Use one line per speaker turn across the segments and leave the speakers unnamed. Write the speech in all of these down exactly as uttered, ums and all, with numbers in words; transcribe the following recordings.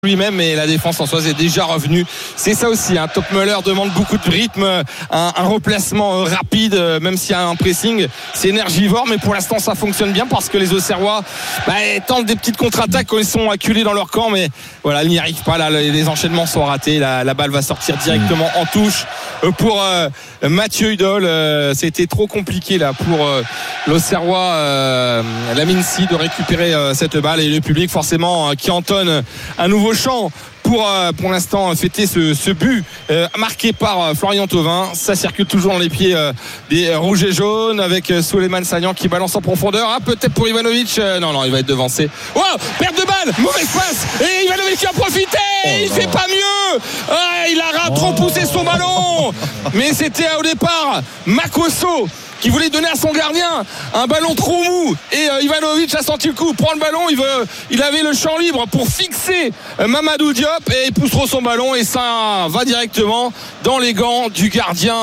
lui-même, et la défense en soi est déjà revenue. C'est ça aussi, hein. Topmöller demande beaucoup de rythme, un, un replacement rapide, même s'il y a un pressing, c'est énergivore, mais pour l'instant ça fonctionne bien parce que les Auxerrois bah, tentent des petites contre-attaques quand ils sont acculés dans leur camp, mais voilà, ils n'y arrivent pas. Là, les enchaînements sont ratés, la, la balle va sortir directement en touche pour euh, Mathieu Hudol. Euh, c'était trop compliqué là pour euh, l'Auxerrois, euh, la Mincy, de récupérer euh, cette balle, et le public forcément euh, qui entonne un nouveau chant pour euh, pour l'instant fêter ce, ce but euh, marqué par euh, Florian Thauvin. Ça circule toujours dans les pieds euh, des euh, rouges et jaunes, avec euh, Souleymane Sagnan qui balance en profondeur. Ah, peut-être pour Ivanovic, euh, non non il va être devancé. Wow, perte de balle, mauvaise passe, et Ivanovic qui a profité. Oh, il non. fait pas mieux. Ah, il a oh. trop poussé son ballon, mais c'était au départ Makosso qui voulait donner à son gardien un ballon trop mou, et euh, Ivanovic a senti le coup, prend le ballon, il, veut, il avait le champ libre pour fixer euh, Mamadou Diop, et il pousse trop son ballon et ça va directement dans les gants du gardien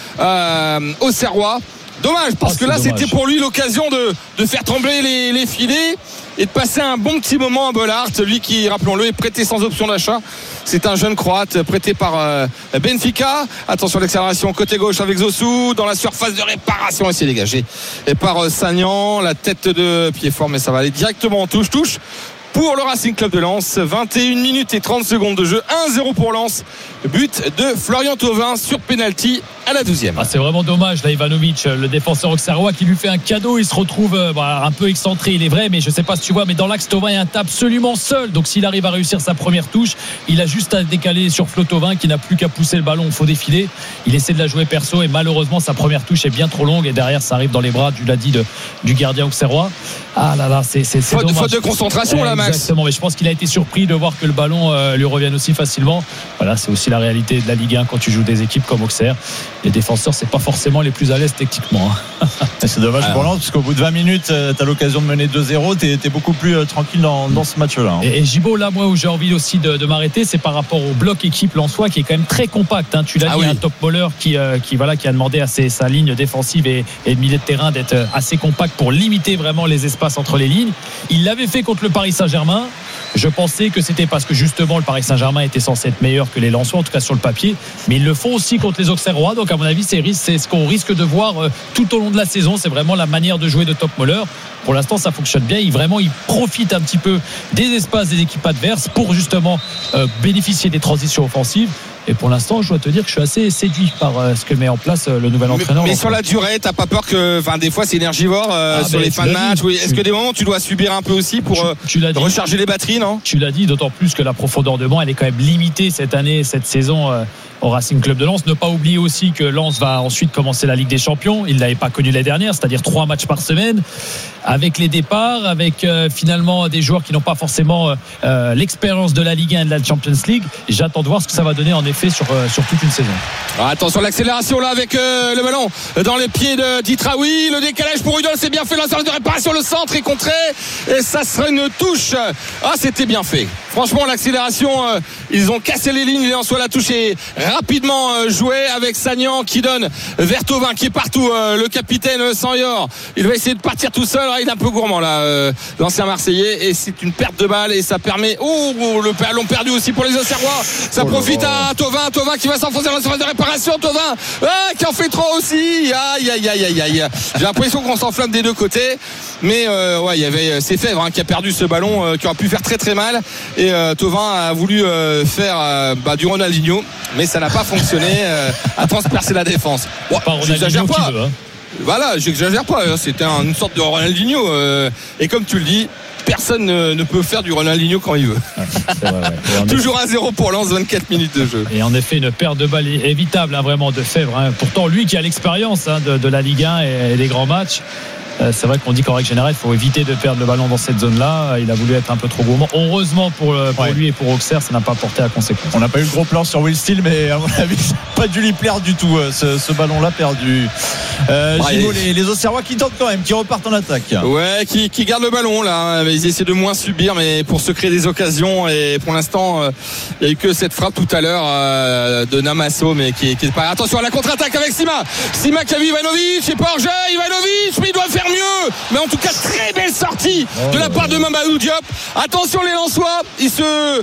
euh, auxerrois. Dommage, parce ah, que là dommage. C'était pour lui l'occasion de, de faire trembler les, les filets et de passer un bon petit moment à Bollaert, lui qui, rappelons-le, est prêté sans option d'achat. C'est un jeune croate prêté par euh, Benfica. Attention à l'accélération côté gauche avec Zosu dans la surface de réparation, et c'est dégagé et par euh, Sagnan, la tête de pied fort, mais ça va aller directement en touche touche pour le Racing Club de Lens. Vingt et une minutes et trente secondes de jeu, un zéro pour Lens, but de Florian Thauvin sur penalty à la douzième.
Ah, c'est vraiment dommage là, Ivanovic, le défenseur auxerrois, qui lui fait un cadeau. Il se retrouve euh, bah, un peu excentré, il est vrai, mais je sais pas si tu vois, mais dans l'axe, Thauvin est un tape absolument seul, donc s'il arrive à réussir sa première touche, il a juste à décaler sur Flo Thauvin qui n'a plus qu'à pousser le ballon au faux défilé. Il essaie de la jouer perso, et malheureusement sa première touche est bien trop longue, et derrière ça arrive dans les bras, tu l'as dit, de, du gardien auxerrois. Ah là là, c'est, c'est, c'est
faute,
dommage.
faute de concentration
eh,
là, Max.
Exactement, mais je pense qu'il a été surpris de voir que le ballon euh, lui revienne aussi facilement. Voilà, c'est aussi la réalité de la Ligue un quand tu joues des équipes comme Auxerre. Les défenseurs, c'est pas forcément les plus à l'aise techniquement, hein.
C'est dommage
Alors.
pour Lens, parce qu'au bout de vingt minutes, tu as l'occasion de mener deux zéro, tu es beaucoup plus euh, tranquille dans, dans ce match-là, hein.
Et, et Gibaud, là, moi, où j'ai envie aussi de, de m'arrêter, c'est par rapport au bloc équipe lensois qui est quand même très compact, hein. Tu l'as ah dit, oui. Un Topmöller qui, euh, qui, voilà, qui a demandé à ses, sa ligne défensive et, et le milieu de terrain d'être assez compact pour limiter vraiment les espaces entre les lignes. Il l'avait fait contre le Paris Saint-Germain. Je pensais que c'était parce que justement le Paris Saint-Germain était censé être meilleur que les Lensois, en tout cas sur le papier, mais ils le font aussi contre les Auxerrois. Donc à mon avis, c'est, c'est ce qu'on risque de voir tout au long de la saison. C'est vraiment la manière de jouer de Topmöller. Pour l'instant, ça fonctionne bien. Il vraiment, il profite un petit peu des espaces des équipes adverses pour justement euh, bénéficier des transitions offensives. Et pour l'instant, je dois te dire que je suis assez séduit par euh, ce que met en place euh, le nouvel entraîneur.
Mais, mais sur la durée, t'as pas peur que, enfin, des fois c'est énergivore euh, ah, sur les fins de match. Oui. Est-ce que des moments tu dois subir un peu aussi pour tu, tu euh, recharger les batteries, non?
Tu l'as dit, d'autant plus que la profondeur de banc, elle est quand même limitée cette année, cette saison. Euh, au Racing Club de Lens. Ne pas oublier aussi que Lens va ensuite commencer la Ligue des Champions. Il ne l'avait pas connu l'année dernière, c'est-à-dire trois matchs par semaine, avec les départs, avec euh, finalement des joueurs qui n'ont pas forcément euh, l'expérience de la Ligue un et de la Champions League. J'attends de voir ce que ça va donner en effet sur, euh, sur toute une saison.
Alors attention, l'accélération là avec euh, le ballon dans les pieds de Ditraoui, le décalage pour Hudol, c'est bien fait, la séance de réparation, le centre est contré et ça sera une touche. Ah, c'était bien fait. Franchement, l'accélération, euh, ils ont cassé les lignes, en soit la touche est rapidement euh, joué avec Sagnan qui donne vers Thauvin qui est partout, euh, le capitaine euh, Sanyort, il va essayer de partir tout seul. Alors, il est un peu gourmand là, euh, l'ancien Marseillais, et c'est une perte de balle et ça permet, oh, oh le ballon perdu aussi pour les Auxerrois, ça oh profite à Thauvin, Thauvin qui va s'enfoncer dans la surface de réparation, Thauvin ah, qui en fait trop aussi, aïe aïe aïe aïe aïe, j'ai l'impression qu'on s'enflamme des deux côtés, mais euh, ouais, il y avait Sefèvre hein, qui a perdu ce ballon euh, qui aurait pu faire très très mal, et euh, Thauvin a voulu euh, faire euh, bah, du Ronaldinho, mais ça n'a pas fonctionné euh, à transpercer la défense. Ouais, j'exagère pas. Veut, hein. Voilà, j'exagère pas. C'était un, une sorte de Ronaldinho. Euh, et comme tu le dis, personne ne, ne peut faire du Ronaldinho quand il veut. Ouais, c'est vrai, ouais. Toujours à zéro pour Lens, vingt-quatre minutes de jeu.
Et en effet, une perte de balle évitable, hein, vraiment, de Fèvre. Hein. Pourtant, lui qui a l'expérience hein, de, de la Ligue un et, et des grands matchs. C'est vrai qu'on dit qu'en règle générale, il faut éviter de perdre le ballon dans cette zone-là. Il a voulu être un peu trop gourmand. Heureusement pour, pour ouais. lui et pour Auxerre, ça n'a pas porté à conséquence.
On n'a pas eu le gros plan sur Will Steele, mais à mon avis, ça n'a pas dû lui plaire du tout, ce, ce ballon-là perdu. Euh, ouais, Gino, les, les Auxerrois qui tentent quand même, qui repartent en attaque.
Ouais, qui, qui gardent le ballon là. Ils essaient de moins subir, mais pour se créer des occasions. Et pour l'instant, euh, il n'y a eu que cette frappe tout à l'heure euh, de Namasso, mais qui, qui est pas. Attention à la contre-attaque avec Sima. Sima qui a vu Ivanovic, c'est pas hors-jeu. Ivanovic, mais il doit faire mieux. Mais en tout cas, très belle sortie de la part de Mamadou Diop. Attention les Lensois, ils se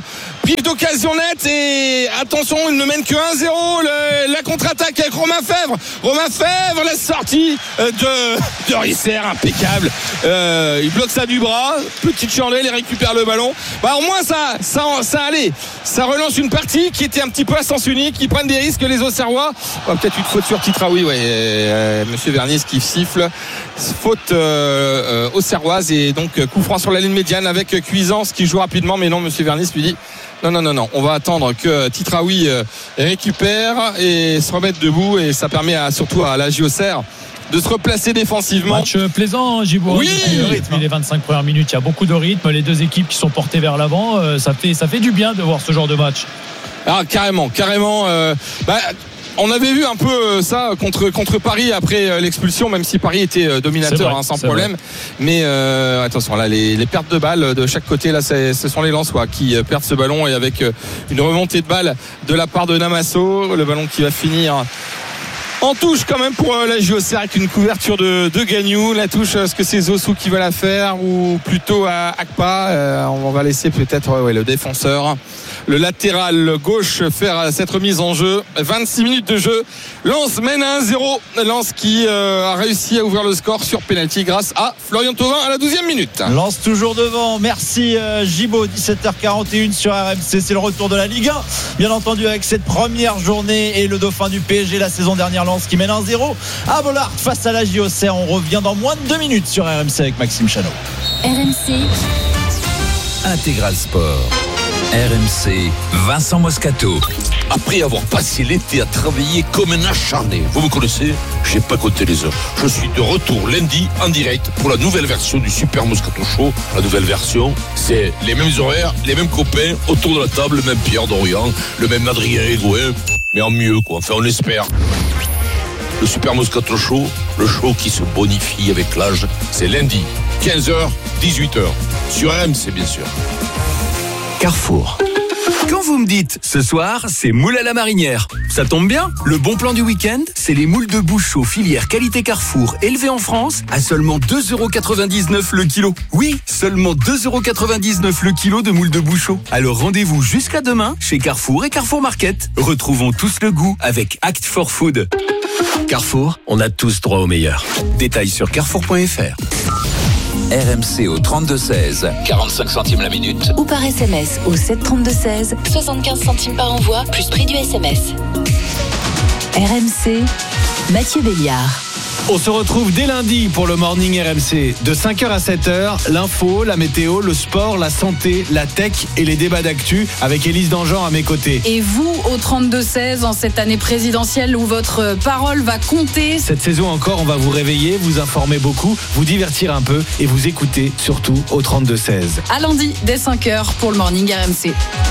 prive d'occasion nette et attention, il ne mène que un zéro. Le, la contre-attaque avec Romain Fèvre. Romain Fèvre, la sortie de, de Risser, impeccable. Euh, il bloque ça du bras. Petite chandelle, il récupère le ballon. Bah, au moins, ça, ça, ça allait. Ça relance une partie qui était un petit peu à sens unique. Qui prennent des risques, les Auxerrois. Oh, peut-être une faute sur Titraoui, ouais. Euh, Monsieur Vernis qui siffle. Faute euh, euh, auxerroise et donc coup franc sur la ligne médiane avec Cuisance qui joue rapidement. Mais non, Monsieur Vernis lui dit non, non, non, non. On va attendre que Titraoui euh, récupère et se remette debout. Et ça permet à, surtout à la J O C R de se replacer défensivement.
Match plaisant, Gibo.
Oui,
le rythme, les vingt-cinq premières minutes, il y a beaucoup de rythme. Les deux équipes qui sont portées vers l'avant, euh, ça fait, ça fait du bien de voir ce genre de match.
Ah, carrément, carrément. Euh, bah, on avait vu un peu ça contre, contre Paris après l'expulsion, même si Paris était dominateur, vrai, hein, sans problème. Vrai. Mais euh, attention, là, les, les pertes de balles de chaque côté, là, c'est, ce sont les Lensois qui perdent ce ballon et avec une remontée de balle de la part de Namasso, le ballon qui va finir en touche quand même pour la J O C R avec une couverture de, de Gagnou. La touche, est-ce que c'est Zossou qui va la faire ou plutôt à Akpa? euh, On va laisser peut-être ouais, ouais, le défenseur, le latéral gauche faire cette remise en jeu. vingt-six minutes de jeu. Lens mène à un zéro. Lens qui euh, a réussi à ouvrir le score sur pénalty grâce à Florian Thauvin à la douzième minute.
Lens toujours devant. Merci euh, Gibo. dix-sept heures quarante et une sur R M C. C'est le retour de la Ligue un. Bien entendu avec cette première journée et le dauphin du P S G la saison dernière, Lens qui mène un zéro à Bollard face à la J O C R. On revient dans moins de deux minutes sur R M C avec Maxime Chanot.
R M C
Intégral Sport. R M C, Vincent Moscato.
Après avoir passé l'été à travailler comme un acharné, vous me connaissez, j'ai pas compté les heures. Je suis de retour lundi en direct pour la nouvelle version du Super Moscato Show. La nouvelle version, c'est les mêmes horaires, les mêmes copains autour de la table, le même Pierre Dorian, le même Adrien Egoin, mais en mieux quoi, enfin on l'espère. Le Super Moscato Show, le show qui se bonifie avec l'âge, c'est lundi, quinze heures, dix-huit heures, sur R M C bien sûr.
Carrefour. Quand vous me dites ce soir, c'est moule à la marinière, ça tombe bien. Le bon plan du week-end, c'est les moules de Bouchot filière qualité Carrefour élevées en France à seulement deux euros quatre-vingt-dix-neuf le kilo. Oui, seulement deux euros quatre-vingt-dix-neuf le kilo de moules de Bouchot. Alors rendez-vous jusqu'à demain chez Carrefour et Carrefour Market. Retrouvons tous le goût avec Act for Food. Carrefour, on a tous droit au meilleur. Détails sur carrefour point f r. R M C au trente-deux seize, quarante-cinq centimes la minute.
Ou par S M S au sept trente-deux seize, soixante-quinze centimes par envoi, plus prix du S M S. R M C, Mathieu Béliard.
On se retrouve dès lundi pour le Morning R M C. De cinq heures à sept heures, l'info, la météo, le sport, la santé, la tech et les débats d'actu avec Élise Dangean à mes côtés.
Et vous, au trente-deux seize, en cette année présidentielle où votre parole va compter.
Cette saison encore, on va vous réveiller, vous informer beaucoup, vous divertir un peu et vous écouter surtout au trente-deux seize.
À lundi, dès cinq heures pour le Morning R M C.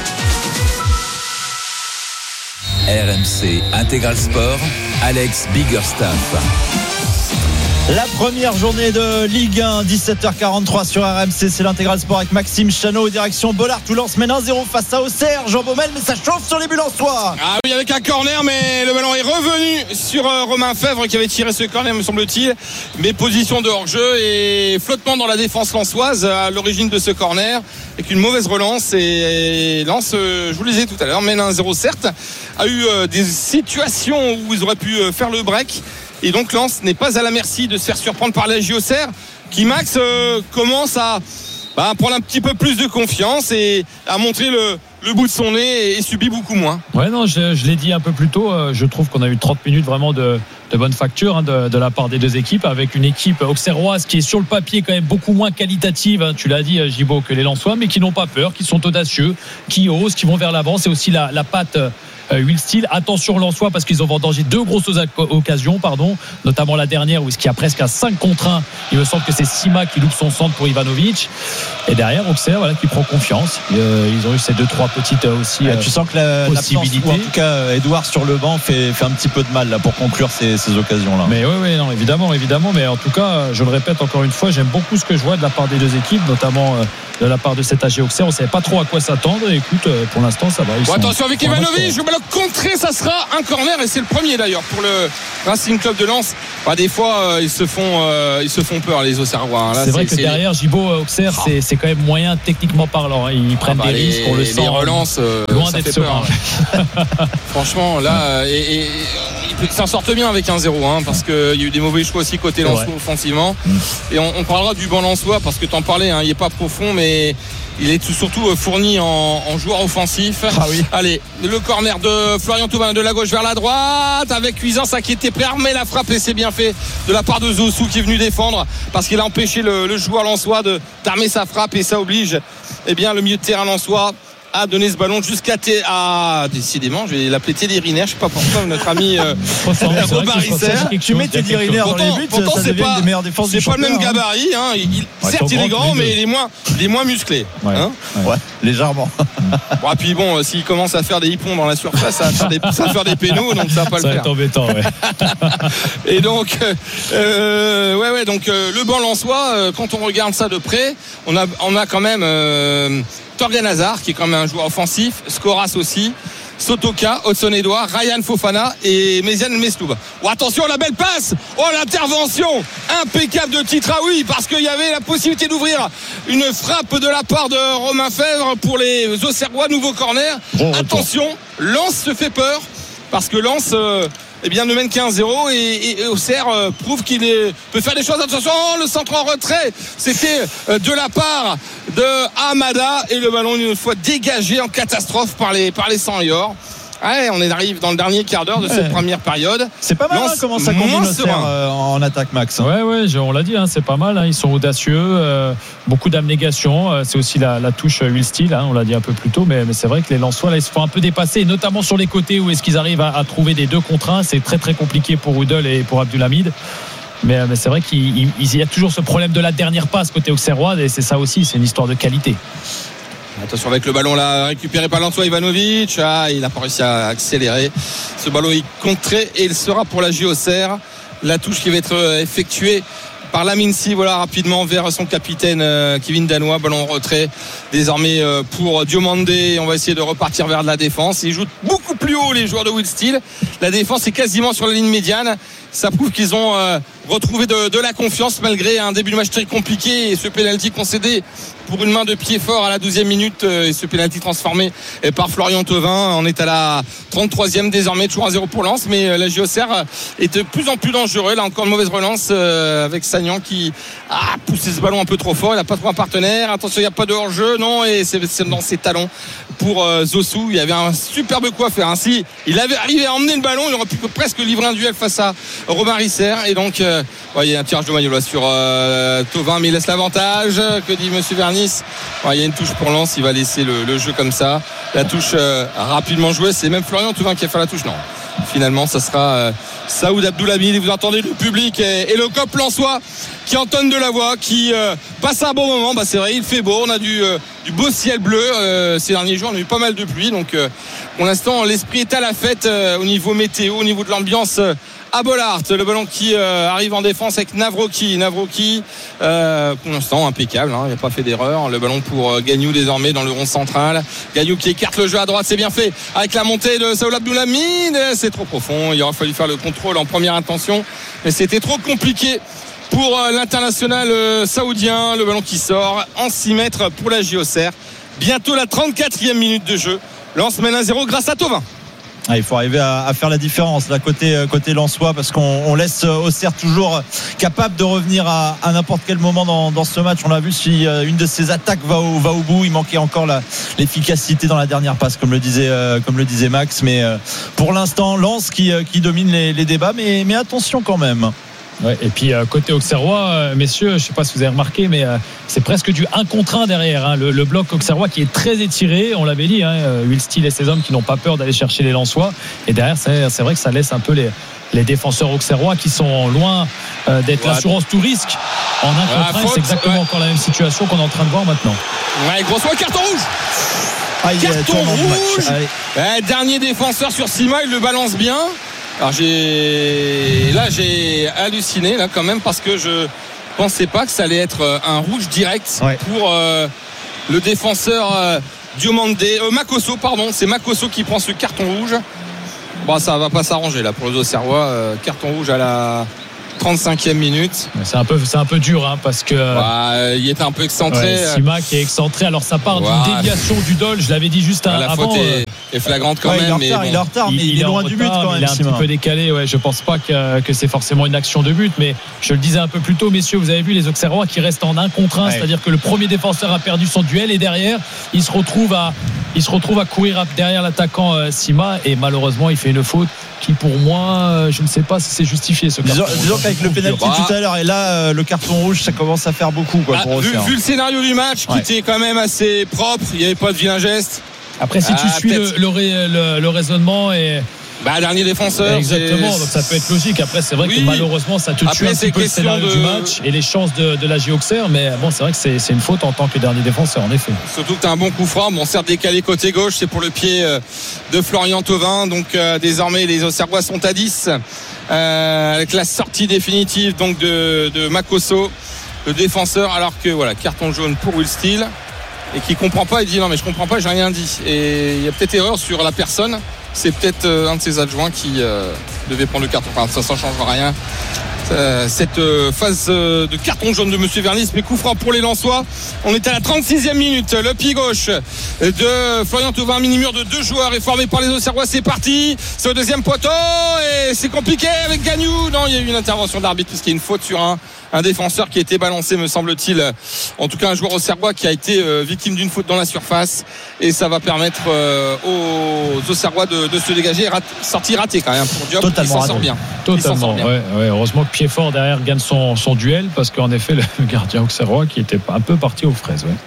R M C Intégral Sport, Alex Biggerstaff.
La première journée de Ligue un, dix-sept heures quarante-trois sur R M C, c'est l'Intégral Sport avec Maxime Chanot, direction Bollard. Lens mène un zéro face à Auxerre. Jean Baumel, mais ça chauffe sur les buts lensois.
Ah oui, avec un corner, mais le ballon est revenu sur euh, Romain Fèvre qui avait tiré ce corner, me semble-t-il. Mais position de hors-jeu et flottement dans la défense lensoise à l'origine de ce corner, avec une mauvaise relance. Et Lens, euh, je vous le disais tout à l'heure, mène un zéro certes, a eu euh, des situations où ils auraient pu euh, faire le break. Et donc Lens n'est pas à la merci de se faire surprendre par la J O C R qui, Max, euh, commence à bah, prendre un petit peu plus de confiance et à montrer le, le bout de son nez et, et subit beaucoup moins.
Ouais, non, je, je l'ai dit un peu plus tôt, euh, je trouve qu'on a eu trente minutes vraiment de, de bonne facture hein, de, de la part des deux équipes, avec une équipe auxerroise qui est sur le papier quand même beaucoup moins qualitative, hein, tu l'as dit Gibo, que les Lensois, mais qui n'ont pas peur, qui sont audacieux, qui osent, qui vont vers l'avant. C'est aussi la, la patte euh, Will Steele. Attention Lensois parce qu'ils ont vendangé deux grosses occasions, pardon, notamment la dernière où il y a presque un cinq contre un. Il me semble que c'est Sima qui loupe son centre pour Ivanovic. Et derrière Auxerre, voilà, qui prend confiance. Euh, ils ont eu ces deux trois petites euh, aussi euh,
tu sens que la, possibilités. La en tout cas, Edouard sur le banc fait, fait un petit peu de mal là pour conclure ces, ces occasions là.
Mais oui, oui, non, évidemment, évidemment. Mais en tout cas, je le répète encore une fois, j'aime beaucoup ce que je vois de la part des deux équipes, notamment euh, de la part de cet A G Auxerre. On ne savait pas trop à quoi s'attendre. Et écoute, euh, pour l'instant, ça va.
Bon, attention avec Ivanovic, je me le contrer, ça sera un corner et c'est le premier d'ailleurs pour le Racing Club de Lens. Bah, des fois, euh, ils se font, euh, ils se font peur les Auxerrois. Là,
c'est, c'est vrai que c'est derrière Gibo Auxerre, oh. c'est, c'est quand même moyen techniquement parlant. Ils prennent ah bah des les, risques, on le sent.
relance, euh,
loin
ça
d'être
fait peur.
serein.
Franchement, là, et, et, et ils s'en sortent bien avec un zéro, hein, parce qu'il y a eu des mauvais choix aussi côté Lensois offensivement. Mm. Et on, on parlera du banc Lensois, parce que tu en parlais, hein, il n'est pas profond, mais il est tout, surtout fourni en, en joueur offensif.
Ah oui.
Allez, le corner de Florian Thauvin de la gauche vers la droite, avec Cuisance qui était prêt à armer la frappe, et c'est bien fait de la part de Zossou qui est venu défendre, parce qu'il a empêché le, le joueur lensois de, d'armer sa frappe, et ça oblige eh bien, le milieu de terrain lensois à donner ce ballon jusqu'à T... ah, décidément je vais l'appeler Teddy Riner, je sais pas pourquoi, notre ami euh,
Robert Risser. Tu mets Teddy Riner dans les buts,
pourtant,
ça
c'est
devient
pas,
une des meilleures défenses
c'est
du
pas le même
championnat,
gabarit, hein. Il,
ouais,
certes il est grand, mais il est moins, il est moins musclé,
ouais.
Hein
ouais. ouais, légèrement.
Bon, et puis bon, s'il commence à faire des hippons dans la surface, ça va faire des, ça va faire des pénaux, donc ça va pas
ça
le faire.
Ça va être embêtant, ouais.
Et donc, euh, ouais, ouais, donc euh, le banc lensois, euh, quand on regarde ça de près, on a, on a quand même euh, Torgan Hazard, qui est quand même un joueur offensif, Skoras aussi, Sotoka, Hudson Edouard, Ryan Fofana et Méziane Mesloub. Oh, attention, la belle passe. Oh, l'intervention impeccable de Titraoui, parce qu'il y avait la possibilité d'ouvrir une frappe de la part de Romain Fèvre pour les Auxerrois, nouveau corner. Bon, attention, Lens se fait peur, parce que Lens euh, eh bien, ne mène qu'un zéro, et, et, et Auxerre euh, prouve qu'il est, peut faire des choses. Attention, oh, le centre en retrait, c'était euh, de la part de Hamada, et le ballon une fois dégagé en catastrophe par les, par les Sang-Yor. Ouais, on arrive dans le dernier quart d'heure de cette ouais. première période.
C'est pas mal, hein, comment ça combine Auxerre euh, en attaque, Max.
Ouais, ouais, on l'a dit, hein, c'est pas mal. Hein, ils sont audacieux, euh, beaucoup d'abnégation. Euh, c'est aussi la, la touche Will Steele, hein, on l'a dit un peu plus tôt, mais, mais c'est vrai que les Lensois là, ils se font un peu dépasser, notamment sur les côtés où est-ce qu'ils arrivent à, à trouver des deux contre un. C'est très très compliqué pour Rudel et pour Abdulhamid. Mais, mais c'est vrai qu'il il, il y a toujours ce problème de la dernière passe côté auxerrois, et c'est ça aussi, c'est une histoire de qualité.
Attention avec le ballon là récupéré par Lensois, Ivanovic. Ah, il n'a pas réussi à accélérer. Ce ballon est contré, et il sera pour la J Auxerre. La touche qui va être effectuée par Laminsi, voilà, rapidement vers son capitaine euh, Kevin Danois. Ballon en retrait désormais euh, pour Diomandé. On va essayer de repartir vers la défense. Ils jouent beaucoup plus haut, les joueurs de Will Steele. La défense est quasiment sur la ligne médiane. Ça prouve qu'ils ont euh, retrouvé de, de la confiance malgré un début de match très compliqué, et ce pénalty concédé pour une main de pied fort à la douzième minute, et ce pénalty transformé par Florian Thauvin. On est à la trente-troisième désormais, toujours un zéro pour Lens, mais la J Auxerre est de plus en plus dangereux. Là encore une mauvaise relance avec Sagnan qui a poussé ce ballon un peu trop fort. Il n'a pas trouvé un partenaire. Attention, il n'y a pas de hors-jeu, non, et c'est, c'est dans ses talons pour euh, Zossou. Il y avait un superbe coup à faire. Ainsi, il avait arrivé à emmener le ballon, il aurait pu presque livrer un duel face à Romain Risser. Et donc, euh, ouais, il y a un tirage de maillot là sur euh, Thauvin, mais il laisse l'avantage. Que dit Monsieur Vernis? Ouais, il y a une touche pour Lens, il va laisser le, le jeu comme ça. La touche euh, rapidement jouée, c'est même Florian Thauvin qui a fait la touche. Non, finalement, ça sera euh, Saoud Abdulhamid. Et vous entendez le public et, et le cop lensois qui entonne de la voix, qui euh, passe un bon moment. Bah, c'est vrai, il fait beau, on a du, euh, du beau ciel bleu euh, ces derniers jours, on a eu pas mal de pluie, donc euh, pour l'instant l'esprit est à la fête euh, au niveau météo, au niveau de l'ambiance euh, à Bollaert. Le ballon qui euh, arrive en défense avec Navroki. Navroki, euh, pour l'instant impeccable, hein, il n'a pas fait d'erreur. Le ballon pour euh, Gagnou désormais dans le rond central. Gagnou qui écarte le jeu à droite, c'est bien fait avec la montée de Saoud Abdulhamid. C'est trop profond, il aurait fallu faire le contrôle en première intention, mais c'était trop compliqué pour euh, l'international euh, saoudien. Le ballon qui sort en six mètres pour la J Auxerre. Bientôt la trente-quatrième minute de jeu. Lens mène un zéro grâce à Thauvin.
Ah, il faut arriver à, à faire la différence là côté côté lensois, parce qu'on on laisse Auxerre toujours capable de revenir à, à n'importe quel moment dans, dans ce match. On l'a vu, si euh, une de ses attaques va au, va au bout, il manquait encore la, l'efficacité dans la dernière passe, comme le disait euh, comme le disait Max. Mais euh, pour l'instant, Lens qui euh, qui domine les, les débats, mais mais attention quand même.
Ouais, et puis euh, côté auxerrois, euh, messieurs, je ne sais pas si vous avez remarqué, mais euh, c'est presque du un contre un derrière, hein, le, le bloc auxerrois qui est très étiré, on l'avait dit, hein, Will Steele et ses hommes qui n'ont pas peur d'aller chercher les Lensois, et derrière c'est, c'est vrai que ça laisse un peu les, les défenseurs auxerrois qui sont loin euh, d'être ouais. l'assurance tout risque en un contre un. Ouais, c'est exactement ouais. encore la même situation qu'on est en train de voir maintenant.
Ouais, gros soin, carton rouge. Aïe, carton rouge. Ouais, dernier défenseur sur Sima, il le balance bien. Alors j'ai là j'ai halluciné là quand même, parce que je pensais pas que ça allait être un rouge direct ouais. pour euh, le défenseur euh, Diomandé, euh, Makosso pardon, c'est Makosso qui prend ce carton rouge. Bon, ça va pas s'arranger là pour les Auxerrois, euh, carton rouge à la trente-cinquième minute.
C'est un peu, c'est un peu dur hein, parce que
ouais, il était un peu excentré.
Ouais, Sima qui est excentré. Alors ça part ouais. d'une déviation du Dol. Je l'avais dit juste
ouais, la
avant.
La faute est, est flagrante quand
ouais,
même.
Il est en retard,
mais
bon. il est, en retard, mais il, il est loin du but quand même.
Il est un Sima. petit peu décalé. Ouais, je pense pas que, que c'est forcément une action de but, mais je le disais un peu plus tôt, messieurs, vous avez vu les Auxerrois qui restent en un contre un, ouais. c'est-à-dire que le premier défenseur a perdu son duel et derrière il se retrouve à, il se retrouve à courir derrière l'attaquant euh, Sima et malheureusement il fait une faute qui pour moi euh, je ne sais pas si c'est justifié ce carton.
Disons, disons qu'avec le pénalty bah. tout à l'heure et là euh, le carton rouge ça commence à faire beaucoup quoi,
bah,
pour
vu, vu le scénario du match ouais. qui était quand même assez propre, il n'y avait pas de vilain geste.
Après si ah, tu suis le, le, le, le raisonnement et
bah, dernier défenseur.
Exactement, donc ça peut être logique. Après, c'est vrai oui. que malheureusement, ça te tue Après, un petit peu le scénario de... du match et les chances de, de la J Auxerre. Mais bon, c'est vrai que c'est, c'est une faute en tant que dernier défenseur, en effet.
Surtout que tu as un bon coup franc. Bon, certes décalé côté gauche, c'est pour le pied de Florian Thauvin. Donc, euh, désormais, les Auxerrois sont à dix. Euh, avec la sortie définitive donc, de, de Makosso, le défenseur. Alors que, voilà, carton jaune pour Will Steele. Et qui comprend pas, il dit non, mais je comprends pas, j'ai rien dit. Et il y a peut-être erreur sur la personne. C'est peut-être euh, un de ses adjoints qui euh, devait prendre le carton. Enfin, ça, ça ne changera rien. Euh, cette euh, phase euh, de carton jaune de Monsieur Vernis, mais coup franc pour les Lensois. On est à la trente-sixième minute. Le pied gauche de Florian Thauvin, mini-mur de deux joueurs est formé par les Auxerrois. C'est parti. C'est au deuxième poteau et c'est compliqué avec Gagnou. Non, il y a eu une intervention d'arbitre puisqu'il y a une faute sur un, un défenseur qui a été balancé, me semble-t-il. En tout cas, un joueur auxerrois qui a été euh, victime d'une faute dans la surface et ça va permettre euh, aux Auxerrois de, de se dégager. Rat- sortie ratée quand même pour Diop.
Totalement
il s'en sort bien.
Totalement.
Sort bien.
Ouais, ouais, heureusement que Piedfort derrière gagne son, son duel parce qu'en effet le gardien auxerrois qui était un peu parti aux fraises. Ouais.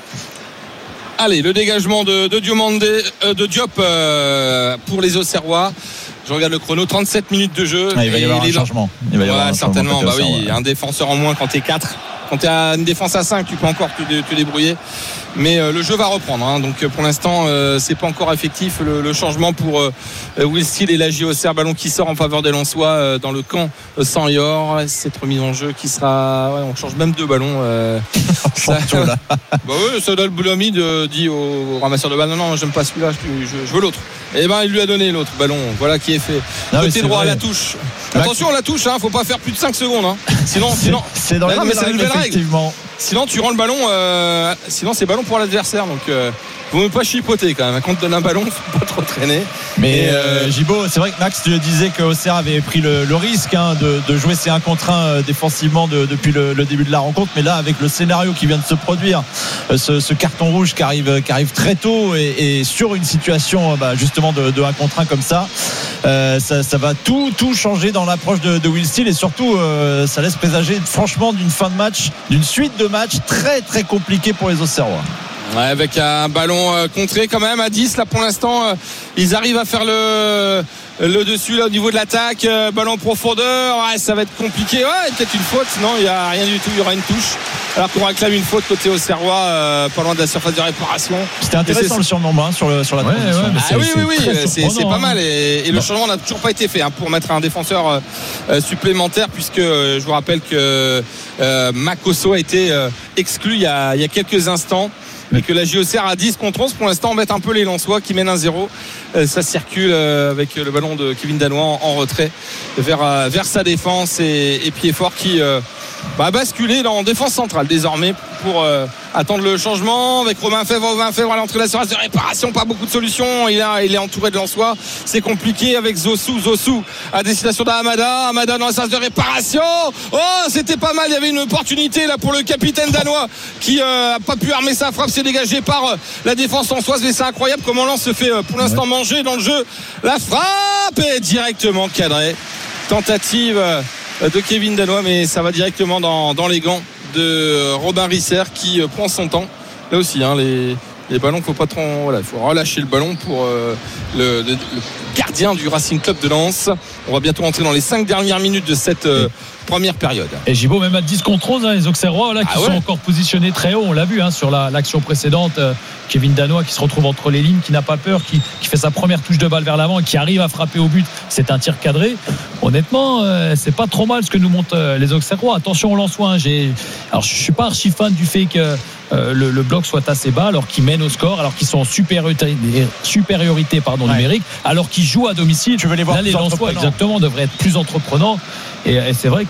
Allez, le dégagement de, de, Diomande, euh, de Diop euh, pour les Auxerrois. Je regarde le chrono, trente-sept minutes de jeu.
Ah, il va y avoir un changement. Il va y avoir
ouais,
un
certainement.
Bah
oui, ouais. Un défenseur en moins quand t'es quatre. Quand tu as une défense à cinq, tu peux encore te, te débrouiller. Mais euh, le jeu va reprendre. Hein. Donc pour l'instant, euh, c'est pas encore effectif le, le changement pour euh, Will Steele et la J Auxerre. Ballon qui sort en faveur des Lensois euh, dans le camp euh, sans Yor. Cette remise en jeu qui sera. Ouais, on change même deux ballons. Euh, ça, bah ouais, ça donne Boulomi de dit au, au ramasseur de ballon. Non, non, j'aime pas celui-là, je, je, je veux l'autre. Et ben il lui a donné l'autre ballon. Voilà qui est fait. Non, côté droit vrai. À la touche. Attention à la touche, hein, faut pas faire plus de cinq secondes. Hein. Sinon,
c'est,
sinon.
C'est dans les nouvelles règles.
Sinon tu rends le ballon euh, sinon c'est ballon pour l'adversaire donc euh, faut même pas chipoter quand même quand on te donne un ballon faut pas trop traîner
mais et, euh, Gibaud c'est vrai que Max tu disais que Auxerre avait pris le, le risque hein, de, de jouer ces un contre un euh, défensivement de, depuis le, le début de la rencontre mais là avec le scénario qui vient de se produire euh, ce, ce carton rouge qui arrive, qui arrive très tôt et, et sur une situation bah, justement de, de un contre un comme ça, euh, ça ça va tout, tout changer dans l'approche de, de Will Steele et surtout euh, ça laisse présager franchement d'une fin de match, d'une suite de matchs très très compliqué pour les Auxerrois.
Ouais, avec un ballon euh, contré quand même à dix là pour l'instant euh, ils arrivent à faire le le dessus là au niveau de l'attaque, euh, ballon en profondeur, ouais, ça va être compliqué, ouais, peut-être une faute, non il n'y a rien du tout, il y aura une touche alors qu'on réclame une faute côté Auxerrois euh, pas loin de la surface de réparation.
C'était intéressant le surnombre hein, sur, le, sur la
ouais,
transition
ouais,
ah
c'est,
oui
c'est
oui oui c'est, c'est pas mal et, et le changement n'a toujours pas été fait hein, pour mettre un défenseur euh, supplémentaire puisque euh, je vous rappelle que euh, Makosso a été euh, exclu il y, a, il y a quelques instants et que la J Auxerre à dix contre onze pour l'instant embête un peu les Lensois qui mènent un zéro. Euh, ça circule euh, avec le ballon de Kevin Danois en, en retrait vers, euh, vers sa défense et, et Piedfort qui euh, va basculer en défense centrale désormais pour euh, attendre le changement avec Romain Fèvre. Romain Fèvre à l'entrée de la surface de réparation, pas beaucoup de solutions. Il, a, il est entouré de Lensois, c'est compliqué avec Zossou. Zossou à destination d'Hamada. Hamada dans la surface de réparation. Oh, c'était pas mal. Il y avait une opportunité là pour le capitaine danois qui euh, a pas pu armer sa frappe. C'est dégagé par euh, la défense lensoise. Mais c'est incroyable comment Lens se fait euh, pour l'instant ouais. manger dans le jeu. La frappe est directement cadrée. Tentative euh, de Kevin Danois, mais ça va directement dans, dans les gants de Robin Risser qui euh, prend son temps. Là aussi, hein, les, les ballons, faut pas trop, voilà, il faut relâcher le ballon pour euh, le, le, le gardien du Racing Club de Lens. On va bientôt entrer dans les cinq dernières minutes de cette euh, première période.
Et Gibaud, même à dix contre onze, hein, les Auxerrois là, qui ah ouais. sont encore positionnés très haut, on l'a vu hein, sur la, l'action précédente. Euh, Kevin Danois qui se retrouve entre les lignes, qui n'a pas peur, qui, qui fait sa première touche de balle vers l'avant et qui arrive à frapper au but. C'est un tir cadré. Honnêtement, euh, c'est pas trop mal ce que nous montrent euh, les Auxerrois. Attention aux Lensois. Hein, j'ai... Alors, je suis pas archi fan du fait que euh, le, le bloc soit assez bas, alors qu'ils mènent au score, alors qu'ils sont en supériorité, supériorité pardon, ouais. numérique, alors qu'ils jouent à domicile.
Tu veux les voir
là, les Lensois exactement devraient être plus entreprenants. Et, et c'est vrai que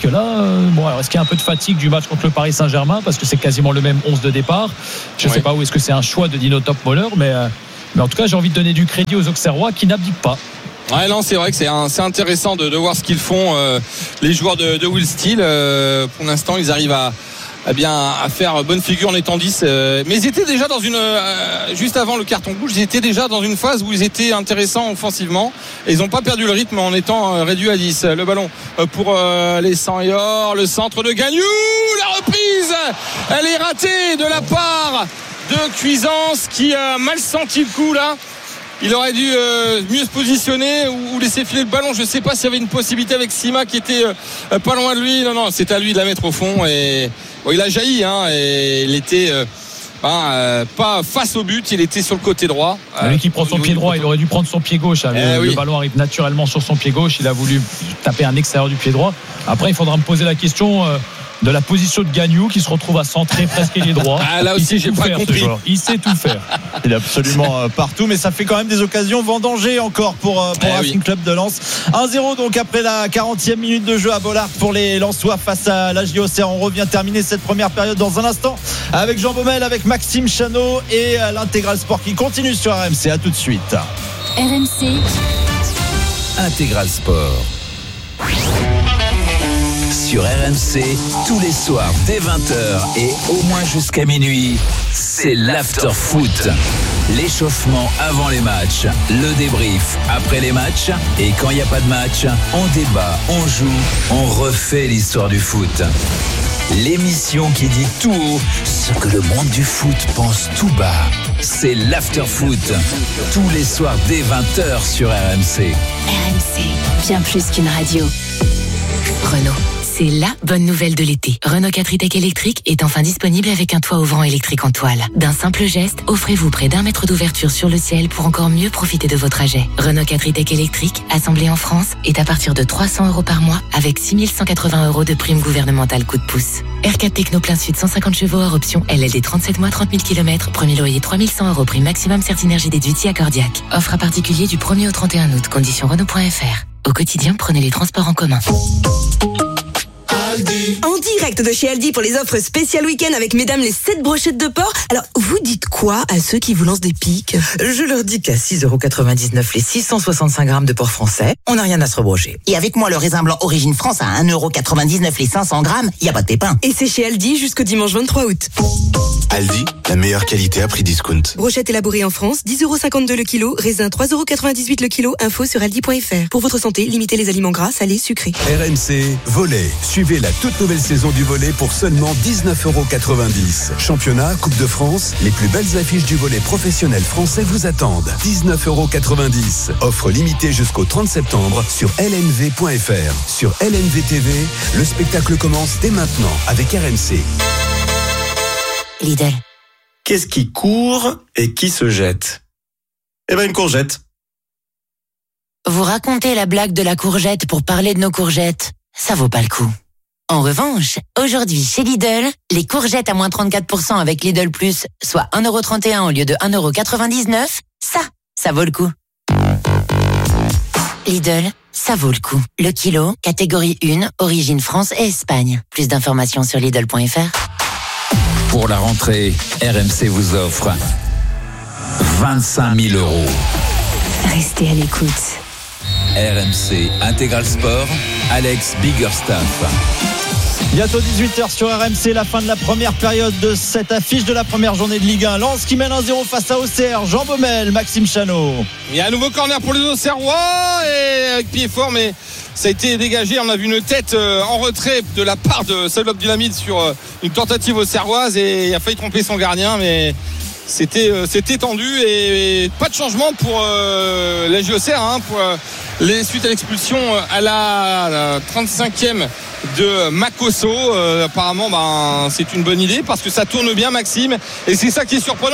là, euh, bon, alors est-ce qu'il y a un peu de fatigue du match contre le Paris Saint-Germain parce que c'est quasiment le même onze de départ. Je ne ouais. sais pas où est-ce que c'est un choix de Dino Topmöller, mais, euh, mais en tout cas, j'ai envie de donner du crédit aux Auxerrois qui n'abdiquent pas.
Ouais, non, c'est vrai que c'est, un, c'est intéressant de, de voir ce qu'ils font, euh, les joueurs de, de Will Steele. Euh, pour l'instant, ils arrivent à, à bien à faire bonne figure en étant dix. Euh, mais ils étaient déjà dans une, euh, juste avant le carton rouge, ils étaient déjà dans une phase où ils étaient intéressants offensivement. Et ils n'ont pas perdu le rythme en étant euh, réduits à dix. Le ballon euh, pour euh, les cent et or, le centre de Gagnou, la reprise, elle est ratée de la part de Cuisance qui a mal senti le coup là. Il aurait dû euh, mieux se positionner ou, ou laisser filer le ballon. Je ne sais pas s'il y avait une possibilité avec Sima qui était euh, pas loin de lui. Non, non, c'est à lui de la mettre au fond. Et bon, il a jailli. Hein, et il était euh, ben, euh, pas face au but. Il était sur le côté droit.
Lui euh, qui prend son pied droit, il aurait dû prendre son pied gauche. Hein, le, eh oui. le ballon arrive naturellement sur son pied gauche. Il a voulu taper un extérieur du pied droit. Après, il faudra me poser la question. Euh, de la position de Gagnou qui se retrouve à centrer presque les droits.
Ah, là aussi, j'ai pas
faire,
compris.
Il sait tout faire.
Il est absolument partout, mais ça fait quand même des occasions vendangées encore pour, pour eh Racing oui. Club de Lens. un zéro donc après la quarantième minute de jeu à Bollaert pour les Lensois face à la J O C R. On revient terminer cette première période dans un instant avec Jean Baumel, avec Maxime Chanot et l'Intégral Sport qui continue sur R M C. À tout de suite.
R M C
Intégral Sport. Sur R M C, tous les soirs dès vingt heures et au moins jusqu'à minuit, c'est l'after foot. L'échauffement avant les matchs, le débrief après les matchs et quand il n'y a pas de match, on débat, on joue, on refait l'histoire du foot. L'émission qui dit tout haut ce que le monde du foot pense tout bas. C'est l'after foot. Tous les soirs dès vingt heures sur R M C.
R M C, bien plus qu'une radio. Renault. C'est la bonne nouvelle de l'été. Renault quatre e-Tech électrique est enfin disponible avec un toit ouvrant électrique en toile. D'un simple geste, offrez-vous près d'un mètre d'ouverture sur le ciel pour encore mieux profiter de vos trajets. Renault quatre e-Tech électrique, assemblé en France, est à partir de trois cents euros par mois avec six mille cent quatre-vingts euros de prime gouvernementale coup de pouce. R quatre Techno plein sud cent cinquante chevaux hors option L L D trente-sept mois trente mille kilomètres, premier loyer trois mille cent euros, prime maximum Certinergie déduit accordiaque. Offre à particulier du premier au trente et un août, conditions Renault point F R. Au quotidien, prenez les transports en commun.
En direct de chez Aldi pour les offres spéciales week-end avec mesdames les sept brochettes de porc. Alors, vous dites quoi à ceux qui vous lancent des piques?
Je leur dis qu'à six euros quatre-vingt-dix-neuf les six cent soixante-cinq grammes de porc français, on n'a rien à se rebrocher.
Et avec moi, le raisin blanc Origine France à un euro quatre-vingt-dix-neuf les cinq cents grammes, il n'y a pas de pépin.
Et c'est chez Aldi jusqu'au dimanche vingt-trois août.
Aldi, la meilleure qualité à prix discount.
Brochette élaborée en France, dix euros cinquante-deux le kilo, raisin trois euros quatre-vingt-dix-huit le kilo, info sur aldi point F R. Pour votre santé, limitez les aliments gras, salés, sucrés.
R M C, volley. Suivez la toute nouvelle saison du volley pour seulement dix-neuf euros quatre-vingt-dix. Championnat, Coupe de France, les plus belles affiches du volley professionnel français vous attendent. dix-neuf euros quatre-vingt-dix. Offre limitée jusqu'au trente septembre sur L N V point F R. Sur L N V T V, le spectacle commence dès maintenant avec R M C.
Lidl.
Qu'est-ce qui court et qui se jette? Eh ben une courgette.
Vous racontez la blague de la courgette pour parler de nos courgettes. Ça vaut pas le coup. En revanche, aujourd'hui chez Lidl, les courgettes à moins trente-quatre pour cent avec Lidl Plus, soit un euro trente et un au lieu de un euro quatre-vingt-dix-neuf, ça, ça vaut le coup. Lidl, ça vaut le coup. Le kilo, catégorie un, origine France et Espagne. Plus d'informations sur Lidl point F R.
Pour la rentrée, R M C vous offre vingt-cinq mille euros.
Restez à l'écoute.
R M C Intégral Sport, Alex Biggerstaff.
Bientôt dix-huit heures sur R M C, la fin de la première période de cette affiche de la première journée de Ligue un. Lens qui mène un zéro face à Auxerre. Jean Baumel, Maxime Chanot.
Il y a un nouveau corner pour les Auxerrois et avec pied fort, mais ça a été dégagé. On a vu une tête en retrait de la part de Saïd Abdelhamid sur une tentative auxerroise et il a failli tromper son gardien, mais c'était, c'était tendu et, et pas de changement pour euh, la J O C R hein, pour, euh, les, suite à l'expulsion à la, à la trente-cinquième de Makosso. Euh, apparemment ben, c'est une bonne idée parce que ça tourne bien, Maxime, et c'est ça qui est surprenant.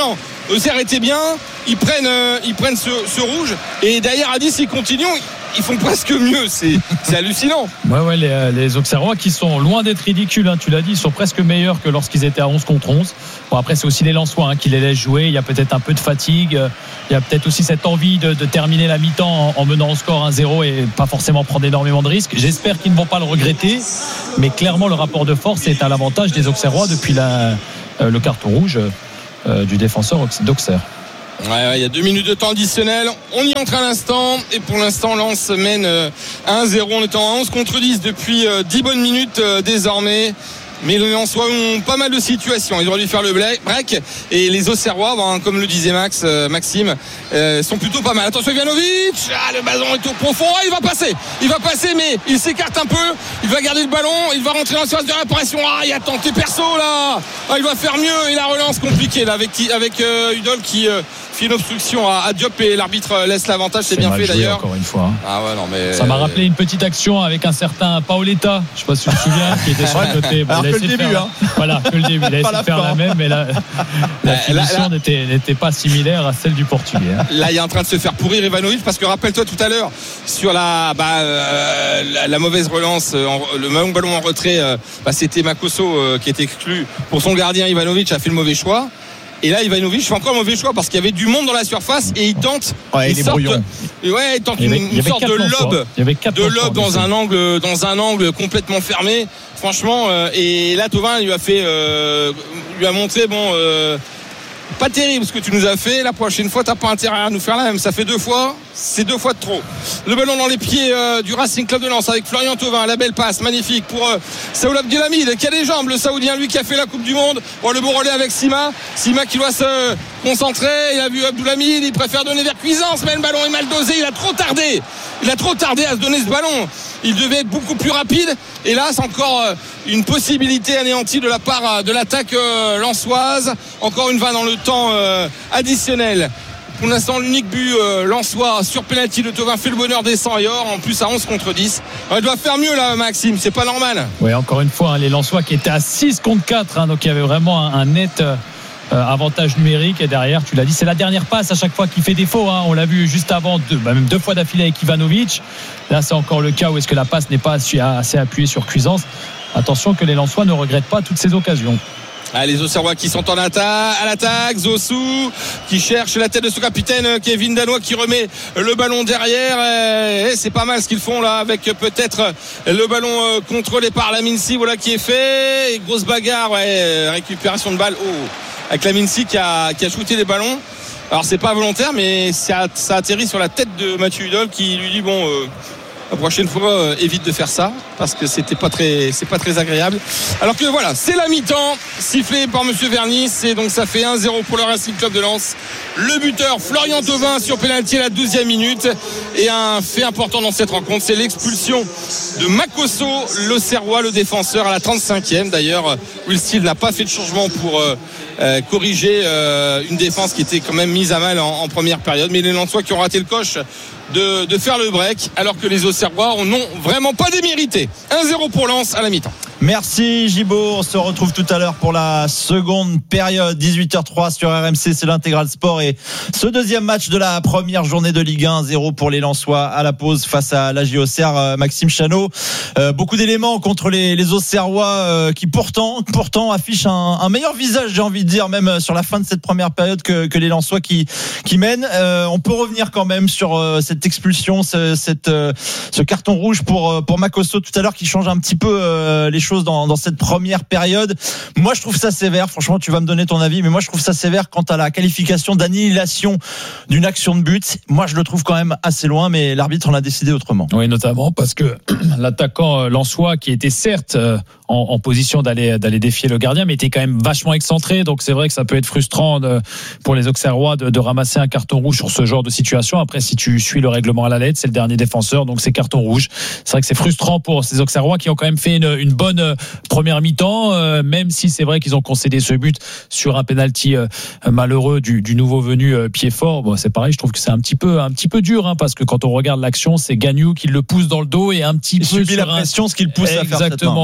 Auxerre était bien, ils prennent, euh, ils prennent ce, ce rouge et derrière à dix ils continuent, ils font presque mieux, c'est, c'est hallucinant.
Ouais, ouais, les, les Auxerrois qui sont loin d'être ridicules, hein, tu l'as dit, ils sont presque meilleurs que lorsqu'ils étaient à onze contre onze. Bon, après, c'est aussi les Lensois hein, qui les laissent jouer, il y a peut-être un peu de fatigue, il y a peut-être aussi cette envie de, de terminer la mi-temps en, en menant au score un zéro et pas forcément prendre énormément de risques. J'espère qu'ils ne vont pas le regretter, mais clairement, le rapport de force est à l'avantage des Auxerrois depuis la, euh, le carton rouge euh, du défenseur d'Auxerre.
Ouais, ouais, il y a deux minutes de temps additionnel. On y entre à l'instant. Et pour l'instant, Lens mène un zéro. On est en onze contre dix depuis dix bonnes minutes désormais. Mais les Lensois ont pas mal de situations. Ils auraient dû faire le break. Et les Auxerrois, ben, comme le disait Max, euh, Maxime, euh, sont plutôt pas mal. Attention, Ivanovic. Ah, le ballon est au profond. Ah, il va passer. Il va passer, mais il s'écarte un peu. Il va garder le ballon. Il va rentrer dans la surface de réparation. Ah, il a tenté perso, là. Ah, il va faire mieux. Et la relance compliquée, là, avec, avec euh, Udol qui euh, fait une obstruction à, à Diop et l'arbitre laisse l'avantage. C'est, c'est bien fait d'ailleurs.
Encore une fois. Hein.
Ah ouais, non, mais.
Ça m'a rappelé une petite action avec un certain Paoletta. Je sais pas si tu te souviens, qui était sur le côté. Bon,
que le début,
faire,
hein.
Voilà, que le début. Il a essayé de faire la même, mais la, la finition là, là, n'était, n'était pas similaire à celle du Portugais. Hein.
Là, il est en train de se faire pourrir Ivanovic parce que rappelle-toi tout à l'heure sur la, bah, euh, la, la mauvaise relance, en, le long ballon en retrait, euh, bah, c'était Makosso euh, qui était exclu pour son gardien. Ivanovic a fait le mauvais choix. Et là, Ivanovic fait encore un mauvais choix parce qu'il y avait du monde dans la surface et il tente
ouais,
une, sorte, ouais, il tente il avait, une, une sorte de lob, de lob dans un angle, dans un angle complètement fermé. Franchement, euh, et là, Thauvin lui a fait, euh, lui a montré, bon, euh, pas terrible ce que tu nous as fait. La prochaine fois, t'as pas intérêt à nous faire la même. Ça fait deux fois, c'est deux fois de trop. Le ballon dans les pieds euh, du Racing Club de Lens avec Florian Thauvin. La belle passe, magnifique pour euh, Saoul Abdelhamid qui a des jambes. Le Saoudien, lui, qui a fait la Coupe du Monde. Bon, le beau relais avec Sima. Sima qui doit se concentrer. Il a vu Abdelhamid. Il préfère donner vers Cuisance, mais le ballon est mal dosé. Il a trop tardé. Il a trop tardé à se donner ce ballon. Il devait être beaucoup plus rapide. Et là, c'est encore euh, une possibilité anéantie de la part euh, de l'attaque euh, lensoise. Encore une vanne dans le temps euh, additionnel. Pour l'instant, l'unique but euh, lensois sur pénalty de Thauvin fait le bonheur des cent et or. En plus, à onze contre dix. On doit faire mieux là, Maxime. C'est pas normal.
Oui, encore une fois, hein, les Lensois qui étaient à six contre quatre. Hein, donc il y avait vraiment un, un net. Euh... Euh, avantage numérique et derrière tu l'as dit c'est la dernière passe à chaque fois qui fait défaut hein. On l'a vu juste avant deux, bah même deux fois d'affilée avec Ivanovic. Là c'est encore le cas où est-ce que la passe n'est pas assez appuyée sur Cuisance. Attention que les Lensois ne regrettent pas toutes ces occasions.
Ah, les Auxerrois qui sont en attaque, à l'attaque, Zossou qui cherche la tête de son capitaine Kevin Danois qui remet le ballon derrière. Et c'est pas mal ce qu'ils font là avec peut-être le ballon contrôlé par Laminsi, voilà qui est fait. Et grosse bagarre, ouais, récupération de balle. Oh, avec Laminsi qui a, qui a shooté les ballons. Alors c'est pas volontaire, mais ça, ça atterrit sur la tête de Mathieu Hudol qui lui dit bon. Euh, La prochaine fois, euh, évite de faire ça parce que c'était pas très, c'est pas très agréable. Alors que voilà, c'est la mi-temps sifflé par Monsieur Vernis et donc ça fait un zéro pour le Racing Club de Lens. Le buteur Florian Thauvin sur pénalty à la douzième minute et un fait important dans cette rencontre, c'est l'expulsion de Makosso, l'Auxerrois, le défenseur à la trente-cinquième. D'ailleurs, Will Steele n'a pas fait de changement pour euh, euh, corriger euh, une défense qui était quand même mise à mal en, en première période. Mais les Lensois qui ont raté le coche De, de faire le break alors que les Auxerrois n'ont vraiment pas démérité. un zéro pour Lens à la mi-temps.
Merci Gibaud, on se retrouve tout à l'heure pour la seconde période, dix-huit heures trois sur R M C, c'est l'Intégral Sport et ce deuxième match de la première journée de Ligue un, zéro pour les Lensois à la pause face à l'A J Auxerre. Maxime Chanot, euh, beaucoup d'éléments contre les, les Auxerrois euh, qui pourtant, pourtant affichent un, un meilleur visage, j'ai envie de dire, même sur la fin de cette première période que, que les Lensois qui, qui mènent. Euh, on peut revenir quand même sur euh, cette expulsion, ce, cette, euh, ce carton rouge pour, pour Makosso tout à l'heure qui change un petit peu euh, les choses Dans, dans cette première période. Moi je trouve ça sévère, franchement tu vas me donner ton avis, mais moi je trouve ça sévère quant à la qualification d'annihilation d'une action de but. Moi je le trouve quand même assez loin, mais l'arbitre en a décidé autrement.
Oui, notamment parce que l'attaquant lensois qui était certes en, en position d'aller, d'aller défier le gardien, mais était quand même vachement excentré, donc c'est vrai que ça peut être frustrant de, pour les Auxerrois de, de ramasser un carton rouge sur ce genre de situation. Après si tu suis le règlement à la lettre, c'est le dernier défenseur, donc c'est carton rouge. C'est vrai que c'est frustrant pour ces Auxerrois qui ont quand même fait une, une bonne première mi-temps, euh, même si c'est vrai qu'ils ont concédé ce but sur un penalty euh, malheureux du, du nouveau venu euh, Piedfort. Bon, c'est pareil, je trouve que c'est un petit peu un petit peu dur, hein, parce que quand on regarde l'action, c'est Gagnou qui le pousse dans le dos et un petit
il
peu
subit
sur
la pression,
un,
ce qui le pousse à faire
exactement
cette main, ouais.
sur un geste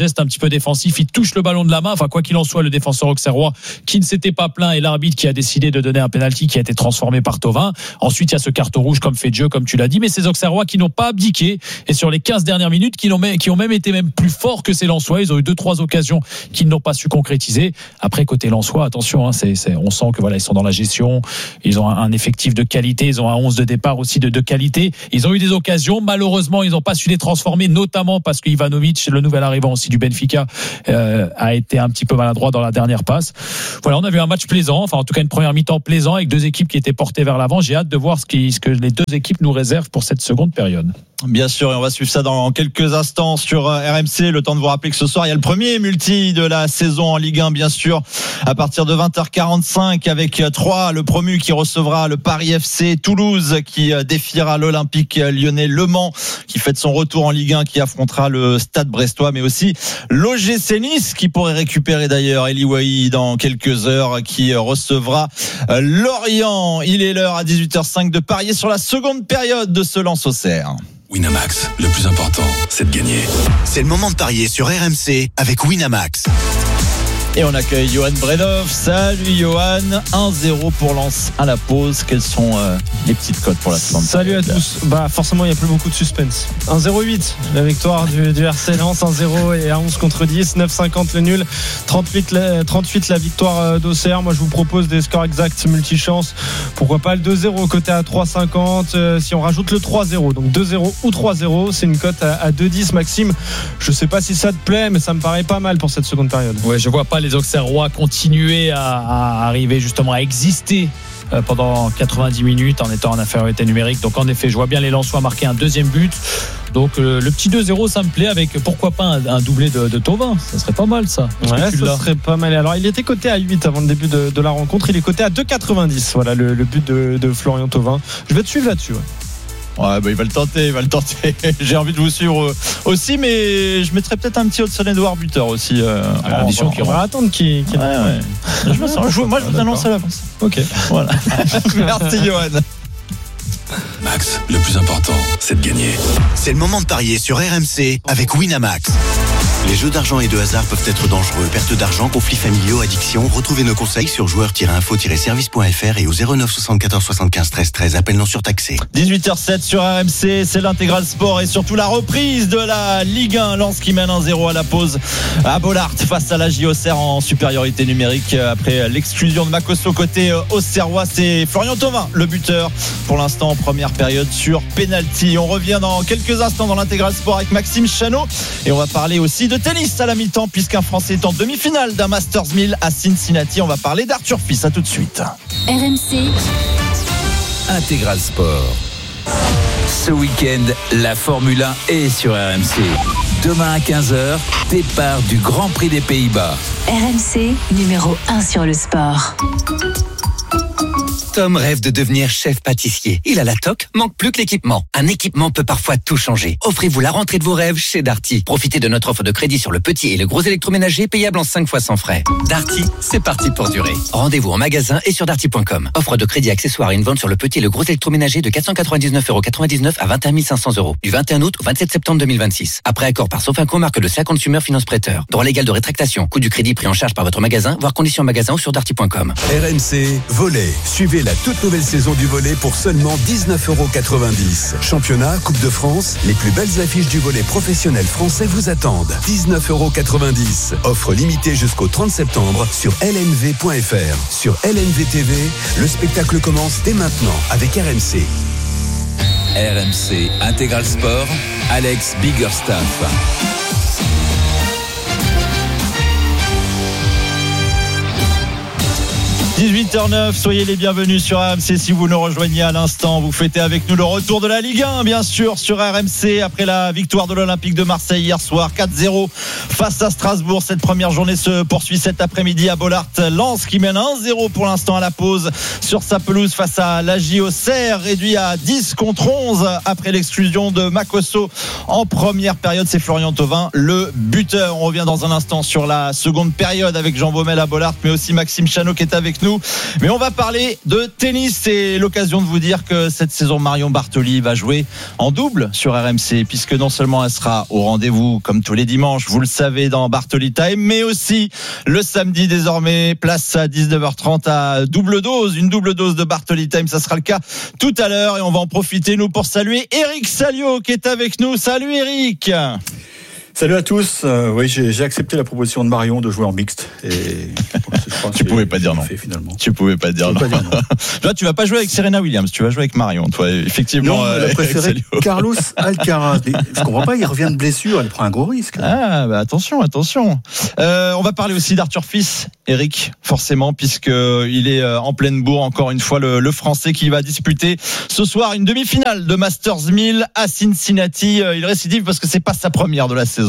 geste un petit peu défensif, il touche le ballon de la main. Enfin, quoi qu'il en soit, le défenseur auxerrois qui ne s'était pas plaint et l'arbitre qui a décidé de donner un penalty qui a été transformé par Thauvin. Ensuite, il y a ce carton rouge comme fait de jeu, comme tu l'as dit, mais ces auxerrois qui n'ont pas abdiqué et sur les quinze dernières minutes qui ont même, qui ont même été même plus forts que ces Lensois. Ils ont eu deux trois occasions qu'ils n'ont pas su concrétiser. Après, côté Lensois, attention, hein, c'est, c'est, on sent que voilà, ils sont dans la gestion, ils ont un, un effectif de qualité, ils ont un onze de départ aussi de, de qualité. Ils ont eu des occasions, malheureusement, ils n'ont pas su les transformer, notamment parce que Ivanovic, le nouvel arrivant aussi du Benfica, euh, a été un petit peu maladroit dans la dernière passe. Voilà, on a vu un match plaisant, enfin en tout cas une première mi-temps plaisant avec deux équipes qui étaient portées vers l'avant. J'ai hâte de voir ce, qui, ce que les deux équipes nous réservent pour cette seconde période.
Bien sûr, et on va suivre ça dans quelques instants sur R M C. Le temps de vous rappeler que ce soir, il y a le premier multi de la saison en Ligue un, bien sûr, à partir de vingt heures quarante-cinq avec Troyes, le promu qui recevra le Paris F C, Toulouse qui défiera l'Olympique Lyonnais, Le Mans qui fête son retour en Ligue un, qui affrontera le Stade Brestois, mais aussi l'O G C Nice qui pourrait récupérer d'ailleurs Eli Wahi dans quelques heures, qui recevra Lorient. Il est l'heure à dix-huit heures cinq de parier sur la seconde période de ce Lens-Auxerre.
Winamax, le plus important, c'est de gagner. C'est le moment de parier sur R M C avec Winamax.
Et on accueille Johan Bredov. Salut Johan. un zéro pour Lens à la pause. Quelles sont euh, les petites cotes pour la seconde
Salut
période?
à tous. Bah forcément il n'y a plus beaucoup de suspense. un zéro huit la victoire du, du R C Lens, un zéro et à onze contre dix, neuf cinquante le nul, trente-huit la, trente-huit la victoire d'Auxerre. Moi je vous propose des scores exacts multichance. Pourquoi pas le deux zéro côté à trois cinquante, euh, si on rajoute le trois zéro, donc deux zéro ou trois zéro, c'est une cote à, à deux dix. Maxime, je sais pas si ça te plaît, mais ça me paraît pas mal pour cette seconde période.
Ouais, je vois pas les Auxerrois continuer à, à arriver justement à exister pendant quatre-vingt-dix minutes en étant en infériorité numérique. Donc en effet, je vois bien les Lensois marquer un deuxième but. Donc euh, le petit deux zéro, ça me plaît, avec pourquoi pas un, un doublé de, de Thauvin. Ça serait pas mal ça.
Ouais, ça l'as. Serait pas mal. Alors il était coté à huit avant le début de, de la rencontre. Il est coté à deux quatre-vingt-dix. Voilà le, le but de, de Florian Thauvin. Je vais te suivre là-dessus. Ouais.
Ouais, bah, il va le tenter, il va le tenter. J'ai envie de vous suivre aussi, mais je mettrais peut-être un petit Hudson-Edouard buteur aussi. Euh,
ah, en on, qui on va attendre qui. qui
ouais, ouais. Je me sens, je, moi, je vous annonce à l'avance.
Ok.
Voilà. Merci, Johan.
Max, le plus important, c'est de gagner. C'est le moment de parier sur R M C avec Winamax. Les jeux d'argent et de hasard peuvent être dangereux. Perte d'argent, conflits familiaux, addiction. Retrouvez nos conseils sur joueurs tiret info tiret service point f r et au zéro neuf soixante-quatorze soixante-quinze treize treize. Appel non surtaxé.
dix-huit heures sept sur R M C, c'est l'intégral sport et surtout la reprise de la Ligue un. Lens qui mène un zéro à la pause à Bollaert face à la J Auxerre en supériorité numérique. Après l'exclusion de Makosso côté Auxerrois, c'est Florian Thauvin, le buteur pour l'instant en première période sur penalty. On revient dans quelques instants dans l'intégral sport avec Maxime Chanot et on va parler aussi de tennis à la mi-temps puisqu'un Français est en demi-finale d'un Masters mille à Cincinnati. On va parler d'Arthur Fils. À tout de suite.
R M C
Intégral Sport. Ce week-end, la Formule un est sur R M C. Demain à quinze heures, départ du Grand Prix des Pays-Bas.
R M C, numéro un sur le sport.
Tom rêve de devenir chef pâtissier. Il a la toque, manque plus que l'équipement. Un équipement peut parfois tout changer. Offrez-vous la rentrée de vos rêves chez Darty. Profitez de notre offre de crédit sur le petit et le gros électroménager payable en cinq fois sans frais. Darty, c'est parti pour durer. Rendez-vous en magasin et sur darty point com. Offre de crédit accessoire et une vente sur le petit et le gros électroménager de quatre cent quatre-vingt-dix-neuf euros quatre-vingt-dix-neuf à vingt et un mille cinq cents euros. Du vingt et un août au vingt-sept septembre deux mille vingt-six. Après accord par Sofinco, marque de C A Consumer Finance Prêteur. Droit légal de rétractation. Coût du crédit pris en charge par votre magasin, voire conditions magasin ou sur darty point com.
R M C Volley. Suivez la toute nouvelle saison du volley pour seulement dix-neuf euros quatre-vingt-dix. Championnat, Coupe de France, les plus belles affiches du volley professionnel français vous attendent. dix-neuf euros quatre-vingt-dix. Offre limitée jusqu'au trente septembre sur L N V point F R. Sur L N V T V, le spectacle commence dès maintenant avec R M C.
R M C Intégral Sport, Alex Biggerstaff.
dix-huit heures neuf, soyez les bienvenus sur R M C si vous nous rejoignez à l'instant. Vous fêtez avec nous le retour de la Ligue un, bien sûr, sur R M C après la victoire de l'Olympique de Marseille hier soir, quatre zéro face à Strasbourg. Cette première journée se poursuit cet après-midi à Bollaert. Lens qui mène un zéro pour l'instant à la pause sur sa pelouse face à la J Auxerre, réduit à dix contre onze après l'exclusion de Makosso en première période. C'est Florian Thauvin, le buteur. On revient dans un instant sur la seconde période avec Jean Baumel à Bollaert, mais aussi Maxime Chanot qui est avec nous nous. Mais on va parler de tennis. C'est l'occasion de vous dire que cette saison, Marion Bartoli va jouer en double sur R M C, puisque non seulement elle sera au rendez-vous comme tous les dimanches, vous le savez, dans Bartoli Time, mais aussi le samedi désormais, place à dix-neuf heures trente à double dose, une double dose de Bartoli Time. Ça sera le cas tout à l'heure et on va en profiter, nous, pour saluer Eric Salio qui est avec nous. Salut Eric.
Salut à tous. Euh, oui, j'ai, j'ai accepté la proposition de Marion de jouer en mixte. Et
tu pouvais pas dire non.
Fait, finalement.
Tu pouvais pas dire non. Pas dire non. Là, tu vas pas jouer avec Serena Williams. Tu vas jouer avec Marion. Toi, effectivement.
Non, elle a préféré Carlos Alcaraz. Mais je comprends pas. Il revient de blessure. Elle prend un gros risque.
Ah, bah attention, attention. Euh, on va parler aussi d'Arthur Fils, Eric, forcément, puisque il est en pleine bourre. Encore une fois, le, le Français qui va disputer ce soir une demi-finale de Masters mille à Cincinnati. Il récidive parce que c'est pas sa première de la saison.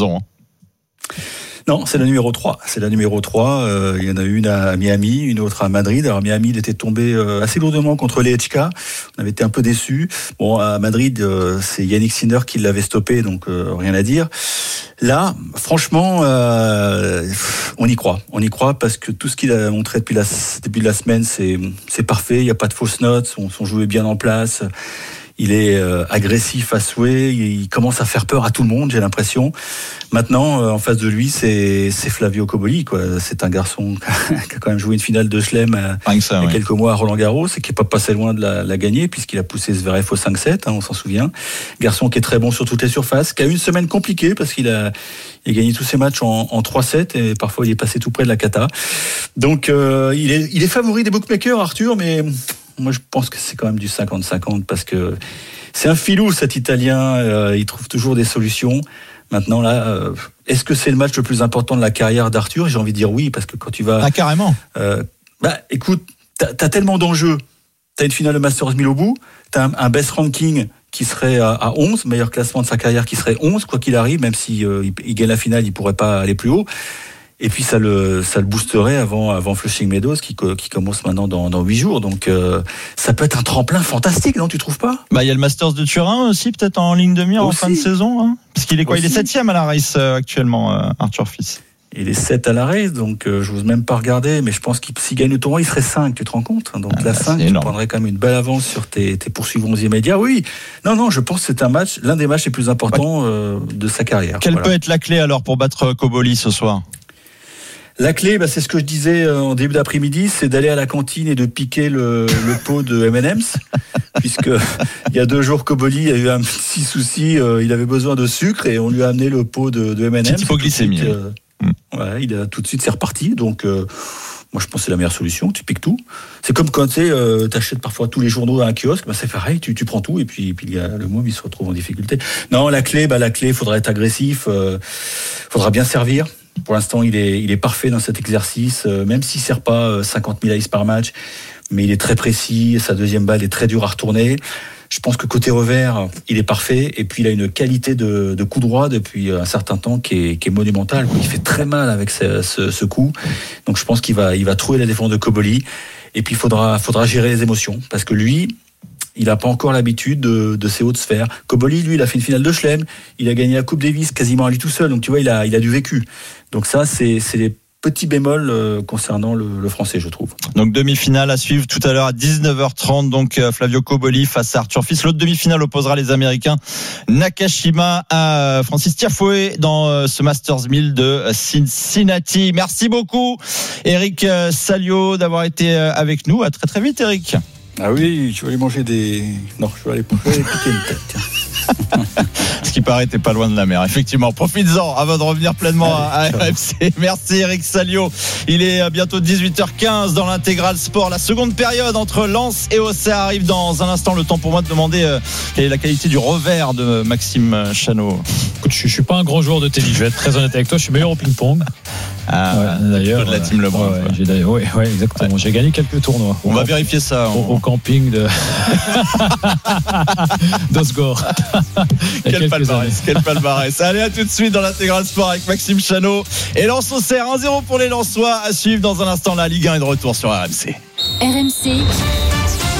Non, c'est la numéro trois. C'est la numéro trois. Euh, il y en a une à Miami, une autre à Madrid. Alors Miami, il était tombé euh, assez lourdement contre Lehečka. On avait été un peu déçus. Bon, à Madrid, euh, c'est Yannick Sinner qui l'avait stoppé, donc euh, rien à dire. Là, franchement, euh, on y croit. On y croit parce que tout ce qu'il a montré depuis la début de la semaine, c'est c'est parfait. Il n'y a pas de fausses notes. On sont joués bien en place. Il est euh, agressif à souhait, il commence à faire peur à tout le monde, j'ai l'impression. Maintenant, euh, en face de lui, c'est, c'est Flavio Cobolli, quoi. C'est un garçon qui a quand même joué une finale de Chelem il y a ouais. quelques mois à Roland-Garros et qui n'est pas passé loin de la, la gagner puisqu'il a poussé Zverev au cinq sept, hein, on s'en souvient. Garçon qui est très bon sur toutes les surfaces, qui a eu une semaine compliquée parce qu'il a, il a gagné tous ses matchs en, en trois sept et parfois il est passé tout près de la cata. Donc, euh, il est, il est favori des bookmakers, Arthur, mais... Moi, je pense que c'est quand même du cinquante cinquante parce que c'est un filou, cet Italien. Euh, il trouve toujours des solutions. Maintenant, là, euh, est-ce que c'est le match le plus important de la carrière d'Arthur ? J'ai envie de dire oui, parce que quand tu vas...
Ah, carrément.
Euh, bah, écoute, t'as, t'as tellement d'enjeux. T'as une finale de Masters mille au bout. T'as un, un best ranking qui serait à, à onze, meilleur classement de sa carrière qui serait onze, quoi qu'il arrive, même si euh, il, il gagne la finale, il pourrait pas aller plus haut. Et puis ça le ça le boosterait avant avant Flushing Meadows qui qui commence maintenant dans dans huit jours. Donc euh, ça peut être un tremplin fantastique, non, tu trouves pas ?
Bah il y a le Masters de Turin aussi peut-être en ligne de mire aussi. En fin de saison, hein, parce qu'il est quoi aussi. Il est septième à la race euh, actuellement, euh, Arthur Fils.
Il est sept à la race, donc euh, je n'ose même pas regarder, mais je pense qu'il s'il gagne le tournoi, il serait cinq, tu te rends compte ? Donc ah, la bah, cinq, tu prendrais quand même une belle avance sur tes, tes poursuivants immédiats. Oui, non, non, je pense que c'est un match, l'un des matchs les plus importants ouais. euh, de sa carrière.
Quelle
voilà.
peut être la clé alors pour battre Cobolli ce soir ?
La clé, bah, c'est ce que je disais en début d'après-midi, c'est d'aller à la cantine et de piquer le, le pot de M and M's, puisque il y a deux jours, Cobolli a eu un petit souci, euh, il avait besoin de sucre et on lui a amené le pot de, de M and M's.
Petite hypoglycémie.
Euh, mm. Ouais, il a tout de suite, c'est reparti. Donc, euh, moi, je pense que c'est la meilleure solution. Tu piques tout. C'est comme quand tu sais, euh, t'achètes parfois tous les journaux à un kiosque, bah, c'est pareil. Tu, tu prends tout et puis, puis il y a le môme, il se retrouve en difficulté. Non, la clé, bah, la clé, faudra être agressif, euh, faudra bien servir. Pour l'instant, il est, il est parfait dans cet exercice, euh, même s'il ne sert pas cinquante mille aces par match, mais il est très précis, sa deuxième balle est très dure à retourner. Je pense que côté revers, il est parfait, et puis il a une qualité de, de coup droit depuis un certain temps qui est, qui est monumentale. Il fait très mal avec ce, ce, ce coup, donc je pense qu'il va, il va trouver la défense de Cobolli, et puis il faudra, faudra gérer les émotions, parce que lui... il n'a pas encore l'habitude de, de ces hautes sphères. Cobolli, lui, il a fait une finale de Chelem, il a gagné la Coupe Davis quasiment à lui tout seul, donc tu vois, il a, il a du vécu. Donc ça, c'est, c'est les petits bémols euh, concernant le, le français, je trouve.
Donc demi-finale à suivre tout à l'heure à dix-neuf heures trente, donc Flavio Cobolli face à Arthur Fils. L'autre demi-finale opposera les Américains Nakashima à Francis Tiafoe dans ce Masters mille de Cincinnati. Merci beaucoup, Eric Salio, d'avoir été avec nous. À très très vite, Eric.
Ah oui, je vais aller manger des... Non, je vais aller, je vais aller piquer une tête, tiens.
Ce qui paraît, t'es pas loin de la mer. Effectivement, profites-en avant de revenir pleinement à R M C. Merci Eric Salio. Il est bientôt dix-huit heures quinze dans l'intégral sport. La seconde période entre Lens et Auxerre arrive dans un instant. Le temps pour moi de demander euh, quelle est la qualité du revers de Maxime Chanot.
Écoute, je, je suis pas un grand joueur de tennis. Je vais être très honnête avec toi. Je suis meilleur au ping-pong.
Ah, ouais, d'ailleurs, de la team Lebrun.
Ouais, ouais, j'ai d'ailleurs, ouais, ouais, exactement. Ouais. J'ai gagné quelques tournois.
On va vérifier ça.
Au, au camping de d'Osgore.
Quel palmarès, quel palmarès. Allez, à tout de suite dans l'intégral sport avec Maxime Chanot et Lens Auxerre. un zéro pour les Lensois. À suivre dans un instant. La Ligue un est de retour sur R M C.
R M C.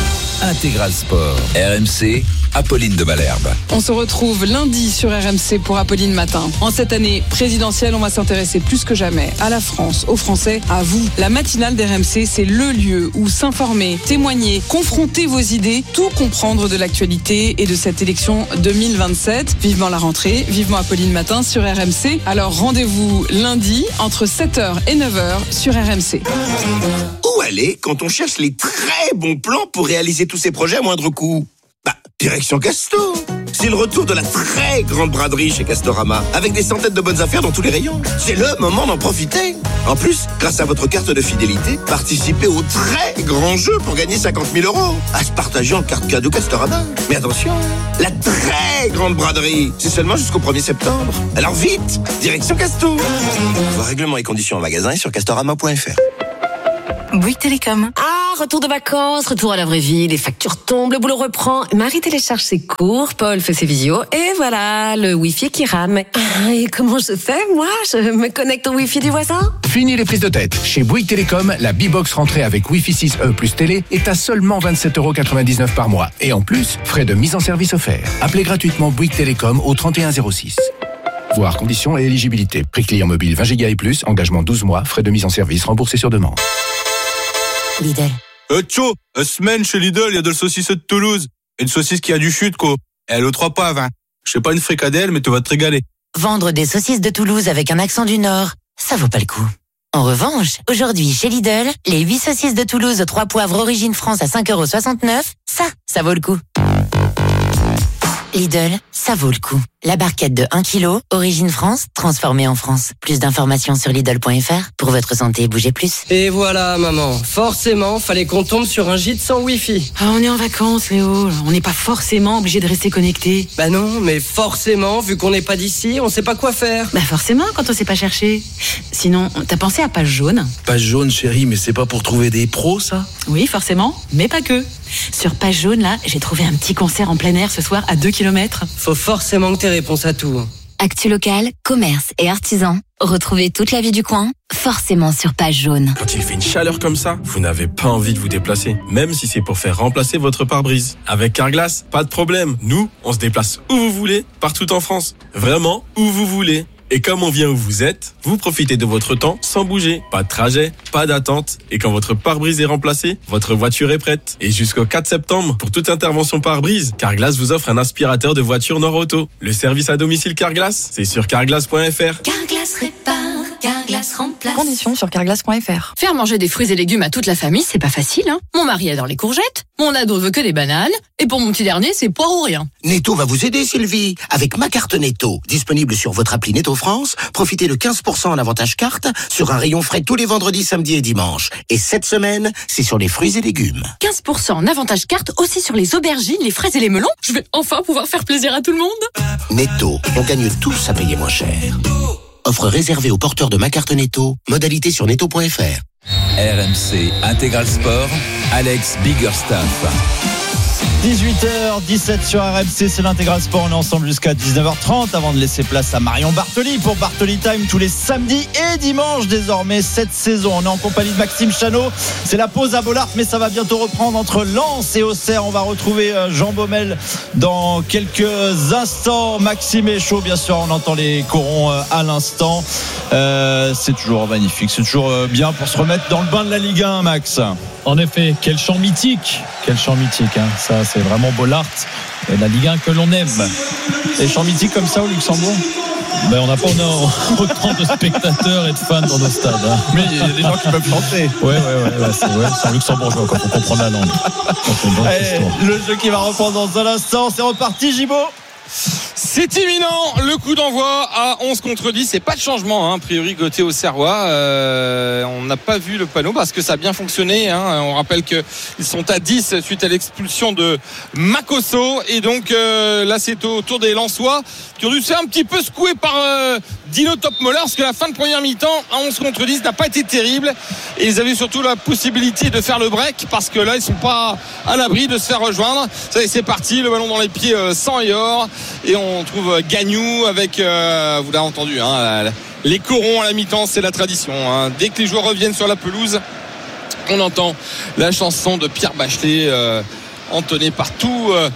Intégral Sport. R M C, Apolline de Malherbe.
On se retrouve lundi sur R M C pour Apolline Matin. En cette année présidentielle, on va s'intéresser plus que jamais à la France, aux Français, à vous. La matinale d'R M C, c'est le lieu où s'informer, témoigner, confronter vos idées, tout comprendre de l'actualité et de cette élection deux mille vingt-sept. Vivement la rentrée, vivement Apolline Matin sur R M C. Alors rendez-vous lundi entre sept heures et neuf heures sur R M C.
Où aller quand on cherche les très bons plans pour réaliser tous ces projets à moindre coût? Bah, direction Casto. C'est le retour de la très grande braderie chez Castorama, avec des centaines de bonnes affaires dans tous les rayons. C'est le moment d'en profiter. En plus, grâce à votre carte de fidélité, participez au très grand jeu pour gagner cinquante mille euros. À se partager en carte cadeau Castorama. Mais attention, la très grande braderie, c'est seulement jusqu'au premier septembre. Alors vite, direction Casto. Voir règlements et conditions en magasin et sur castorama point f r.
Bouygues Télécom. Ah, retour de vacances, retour à la vraie vie, les factures tombent, le boulot reprend. Marie télécharge ses cours, Paul fait ses visios, et voilà, le Wi-Fi qui rame. Ah, et comment je fais, moi? Je me connecte au Wi-Fi du voisin?
Fini les prises de tête. Chez Bouygues Télécom, la B-Box rentrée avec Wi-Fi six E plus télé est à seulement vingt-sept euros quatre-vingt-dix-neuf par mois. Et en plus, frais de mise en service offerts. Appelez gratuitement Bouygues Télécom au trente et un zéro six. Voir conditions et éligibilité. Prix client mobile vingt gigas et plus, engagement douze mois, frais de mise en service remboursés sur demande.
Lidl.
Euh, tcho, euh, semaine chez Lidl, il y a de la saucisse de Toulouse. Une saucisse qui a du chute, quoi. Elle aux trois poivres, hein. Je sais pas une fricadelle, mais tu vas te régaler.
Vendre des saucisses de Toulouse avec un accent du Nord, ça vaut pas le coup. En revanche, aujourd'hui, chez Lidl, les huit saucisses de Toulouse aux trois poivres origine France à cinq euros soixante-neuf, ça, ça vaut le coup. Lidl, ça vaut le coup. La barquette de un kilo, origine France, transformée en France. Plus d'informations sur Lidl point f r. Pour votre santé, bougez plus.
Et voilà, maman. Forcément, fallait qu'on tombe sur un gîte sans Wi-Fi.
Ah, on est en vacances, Léo. On n'est pas forcément obligé de rester connecté.
Bah non, mais forcément, vu qu'on n'est pas d'ici, on sait pas quoi faire.
Bah forcément, quand on sait pas chercher. Sinon, t'as pensé à Page Jaune?
Page Jaune, chérie, mais c'est pas pour trouver des pros, ça?
Oui, forcément, mais pas que. Sur Page Jaune, là, j'ai trouvé un petit concert en plein air ce soir à deux kilomètres.
Faut forcément que t'aies réponse à tout.
Actu local, commerce et artisans. Retrouvez toute la vie du coin, forcément sur Page Jaune.
Quand il fait une chaleur comme ça, vous n'avez pas envie de vous déplacer, même si c'est pour faire remplacer votre pare-brise. Avec Carglass, pas de problème. Nous, on se déplace où vous voulez, partout en France. Vraiment, où vous voulez. Et comme on vient où vous êtes, vous profitez de votre temps sans bouger. Pas de trajet, pas d'attente. Et quand votre pare-brise est remplacé, votre voiture est prête. Et jusqu'au quatre septembre, pour toute intervention pare-brise, Carglass vous offre un aspirateur de voiture Nord-Auto. Le service à domicile Carglass, c'est sur carglass point f r.
Carglass répare, Carglass remplace.
Conditions sur carglass point f r.
Faire manger des fruits et légumes à toute la famille, c'est pas facile, hein. Mon mari adore les courgettes, mon ado veut que des bananes, et pour mon petit dernier, c'est poire ou rien.
Netto va vous aider, Sylvie. Avec ma carte Netto, disponible sur votre appli Netto France, profitez de quinze pour cent en avantage carte sur un rayon frais tous les vendredis, samedis et dimanches. Et cette semaine, c'est sur les fruits et légumes.
quinze pour cent en avantage carte aussi sur les aubergines, les fraises et les melons. Je vais enfin pouvoir faire plaisir à tout le monde.
Netto, on gagne tous à payer moins cher. Offre réservée aux porteurs de ma carte Netto. Modalité sur netto point f r.
R M C Intégral Sport, Alex Biggerstaff.
dix-huit heures dix-sept sur R M C, c'est l'Intégral Sport. On est ensemble jusqu'à dix-neuf heures trente avant de laisser place à Marion Bartoli pour Bartoli Time tous les samedis et dimanches désormais cette saison. On est en compagnie de Maxime Chanot. C'est la pause à Bollaert, mais ça va bientôt reprendre entre Lens et Auxerre. On va retrouver Jean Baumel dans quelques instants. Maxime est chaud, bien sûr. On entend les corons à l'instant. Euh, c'est toujours magnifique. C'est toujours bien pour se remettre dans le bain de la Ligue un, Max.
En effet, quel chant mythique. Quel chant mythique, hein. Ça, c'est vraiment Bollaert et la Ligue un que l'on aime.
Les chants mythiques comme ça au Luxembourg?
Ben, on n'a pas autant de spectateurs et de fans dans nos stades, hein.
Mais il y a des gens qui peuvent chanter.
Ouais, ouais, ouais, ouais, c'est, ouais, c'est en luxembourgeois, quoi. Faut comprendre la langue.
Allez, le jeu qui va reprendre dans un instant. C'est reparti, Gibo.
C'est imminent, le coup d'envoi à onze contre dix. C'est pas de changement, hein, a priori côté Auxerrois. Euh, on n'a pas vu le panneau parce que ça a bien fonctionné, hein. On rappelle qu'ils sont à dix suite à l'expulsion de Makosso. Et donc euh, là c'est au tour des Lensois qui ont dû se faire un petit peu secouer par euh, Dino Topmoller, parce que la fin de première mi-temps à onze contre dix n'a pas été terrible. Et ils avaient surtout la possibilité de faire le break, parce que là ils sont pas à l'abri de se faire rejoindre. Ça y est, c'est parti, le ballon dans les pieds, euh, sans et hors. Et on trouve Gagnou avec, euh, vous l'avez entendu, hein, les corons à la mi-temps, c'est la tradition, hein. Dès que les joueurs reviennent sur la pelouse, on entend la chanson de Pierre Bachelet, euh, entonné par tout euh,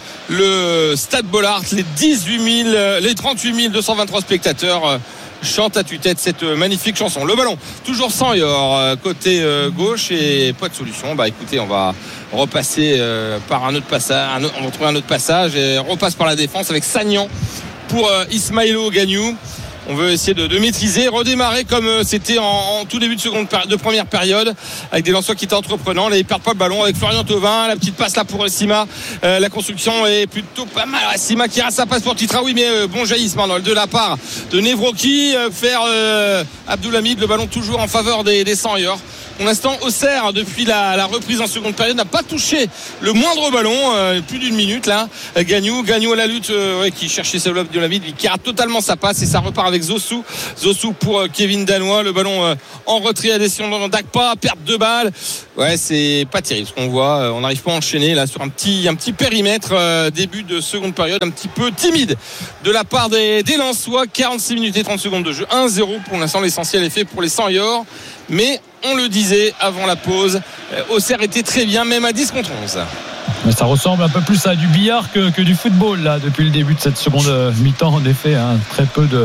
le Stade Bollaert, les dix-huit mille, les trente-huit mille deux cent vingt-trois spectateurs euh, chante à tue-tête cette magnifique chanson. Le ballon toujours sans Yor côté gauche et pas de solution. Bah écoutez, on va repasser euh, par un autre passage, un autre, on va trouver un autre passage et on repasse par la défense avec Sagnan pour euh, Ismaïlo Gagnou. On veut essayer de, de maîtriser, redémarrer comme c'était en, en tout début de seconde de première période, avec des lanceurs qui étaient entreprenants. Là, ils perdent pas le ballon avec Florian Thauvin. La petite passe là pour Sima. Euh, la construction est plutôt pas mal. Sima qui rate sa passe pour Titraoui, mais euh, bon jaillissement de la part de Nevroki. Euh, faire euh, Abdoulhamid, le ballon toujours en faveur des, des cent Yor. Pour l'instant, Auxerre, depuis la, la reprise en seconde période, n'a pas touché le moindre ballon. Euh, plus d'une minute là. Gagnou, Gagnou à la lutte, euh, ouais, qui cherchait Saoul Abdoulhamid, qui rate totalement sa passe et ça repart avec Zossou. Zossou pour euh, Kevin Danois. Le ballon euh, en retrait à destination d'Akpa, perte de balle. Ouais, c'est pas terrible ce qu'on voit. Euh, on n'arrive pas à enchaîner là sur un petit, un petit périmètre. Euh, début de seconde période, un petit peu timide de la part des, des Lensois. quarante-six minutes et trente secondes de jeu. un zéro pour l'instant, l'essentiel est fait pour les cent Yor. Mais on le disait avant la pause, Auxerre était très bien, même à dix contre onze.
Mais ça ressemble un peu plus à du billard que, que du football là, depuis le début de cette seconde mi-temps. En effet, hein, très peu de,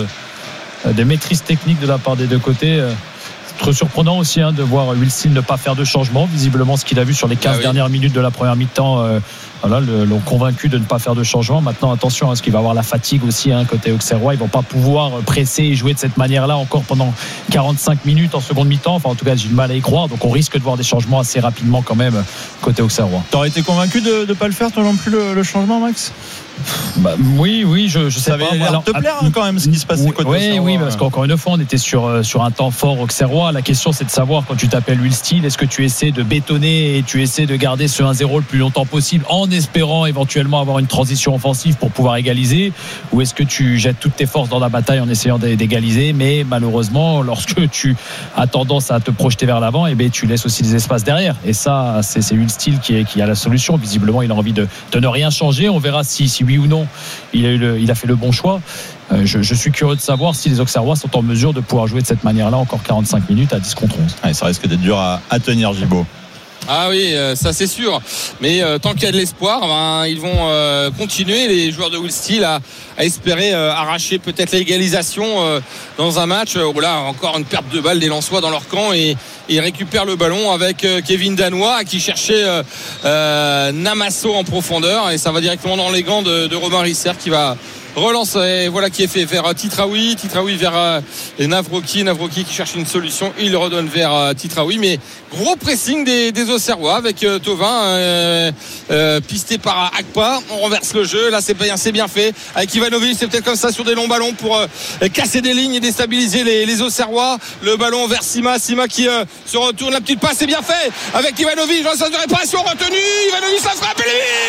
de maîtrise technique de la part des deux côtés. Très surprenant aussi hein, de voir Will Steele ne pas faire de changement. Visiblement, ce qu'il a vu sur les quinze ah oui. dernières minutes de la première mi-temps euh, voilà, le, l'ont convaincu de ne pas faire de changement. Maintenant, attention, parce hein, qu'il va avoir la fatigue aussi hein, côté auxerrois. Ils ne vont pas pouvoir presser et jouer de cette manière-là encore pendant quarante-cinq minutes en seconde mi-temps. Enfin, en tout cas, j'ai du mal à y croire. Donc, on risque de voir des changements assez rapidement quand même côté auxerrois.
T'aurais été convaincu de ne pas le faire, toi non plus, le, le changement, Max?
Bah, oui, oui, je, je sais
ça
pas.
Ça avait l'air de te plaire hein, quand même ce qui se passait côté
oui,
Auxerrois.
Oui, parce qu'encore une fois, on était sur, sur un temps fort auxerrois. La question, c'est de savoir quand tu t'appelles Will Steele, est-ce que tu essaies de bétonner et tu essaies de garder ce un zéro le plus longtemps possible en espérant éventuellement avoir une transition offensive pour pouvoir égaliser, ou est-ce que tu jettes toutes tes forces dans la bataille en essayant d'égaliser, mais malheureusement, lorsque tu as tendance à te projeter vers l'avant, eh bien, tu laisses aussi des espaces derrière. Et ça, c'est, c'est Will Steele qui, est, qui a la solution. Visiblement, il a envie de, de ne rien changer. On verra si, si oui ou non il a, eu le, il a fait le bon choix. Euh, je, je suis curieux de savoir si les Auxerrois sont en mesure de pouvoir jouer de cette manière-là encore quarante-cinq minutes à dix contre onze.
Ouais, ça risque d'être dur à, à tenir, Gibaud.
Ah oui, euh, ça c'est sûr. Mais euh, tant qu'il y a de l'espoir, ben, ils vont euh, continuer, les joueurs de Will Steele, à, à espérer euh, arracher peut-être l'égalisation euh, dans un match. Euh, là, encore une perte de balle des Lensois dans leur camp et ils récupèrent le ballon avec euh, Kevin Danois qui cherchait euh, euh, Namasso en profondeur et ça va directement dans les gants de, de Romain Risser qui va relance et voilà qui est fait vers Titraoui Titraoui vers euh, Navroki Navroki qui cherche une solution, il redonne vers euh, Titraoui, mais gros pressing des, des Auxerrois avec euh, Thauvin euh, euh, pisté par Akpa. On renverse le jeu, là c'est bien, c'est bien fait avec Ivanovic, c'est peut-être comme ça sur des longs ballons pour euh, casser des lignes et déstabiliser les, les Auxerrois. Le ballon vers Sima, Sima qui euh, se retourne, la petite passe c'est bien fait avec Ivanovic, dans le sens de réparation retenu, Ivanovic la frappe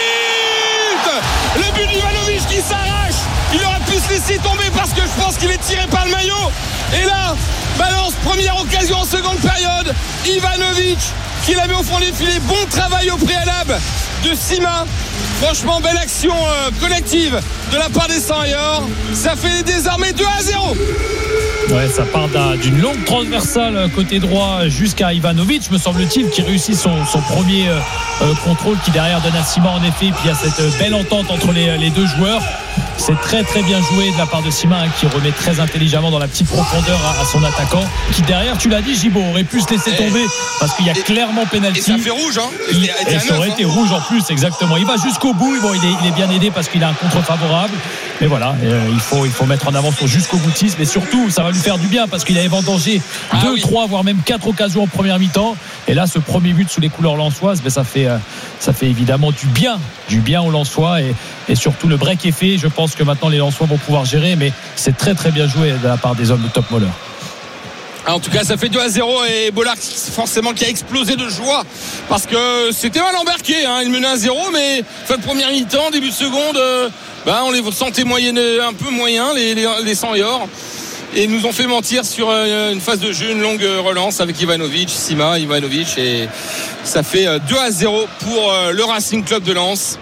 et le but le but d'Ivanovic qui s'arrache. Il aurait pu se laisser tomber parce que je pense qu'il est tiré par le maillot. Et là, balance, première occasion en seconde période. Ivanovic qui la met au fond des filets. Bon travail au préalable de Sima. Franchement, belle action euh, collective de la part des cent Yor. Ça fait désormais deux à zéro.
Ouais, ça part d'une longue transversale côté droit jusqu'à Ivanovic, me semble-t-il, qui réussit son, son premier euh, contrôle, qui derrière donne à Sima en effet. Puis il y a cette belle entente entre les, les deux joueurs. C'est très très bien joué de la part de Sima hein, qui remet très intelligemment dans la petite profondeur à, à son attaquant, qui derrière, tu l'as dit Gibaud, aurait pu se laisser tomber parce qu'il y a et, clairement pénalty.
Et ça fait rouge hein.
Il, et, et ça aurait hein. été rouge en plus, exactement. Il va jusqu'au bout, bon, il, est, il est bien aidé parce qu'il a un contre favorable. Mais voilà, euh, il, faut, il faut mettre en avant son jusqu'au boutisme. Et surtout, ça va lui faire du bien parce qu'il avait vendangé ah, deux, oui. trois, voire même quatre occasions en première mi-temps. Et là, ce premier but sous les couleurs lensoises, ben, ça, fait, euh, ça fait évidemment du bien, du bien aux Lensois. Et, et surtout, le break est fait. Je pense que maintenant, les Lensois vont pouvoir gérer. Mais c'est très, très bien joué de la part des hommes de Top Moller.
En tout cas, ça fait deux à zéro et Bollaert forcément qui a explosé de joie parce que c'était mal embarqué. Hein. Il menait à zéro, mais fin de première mi-temps, début de seconde, euh, ben, on les sentait moyenne, un peu moyens, les, les, les cent Yor. Et ils nous ont fait mentir sur euh, une phase de jeu, une longue relance avec Ivanovic, Sima, Ivanovic. Et ça fait deux à zéro pour euh, le Racing Club de Lens.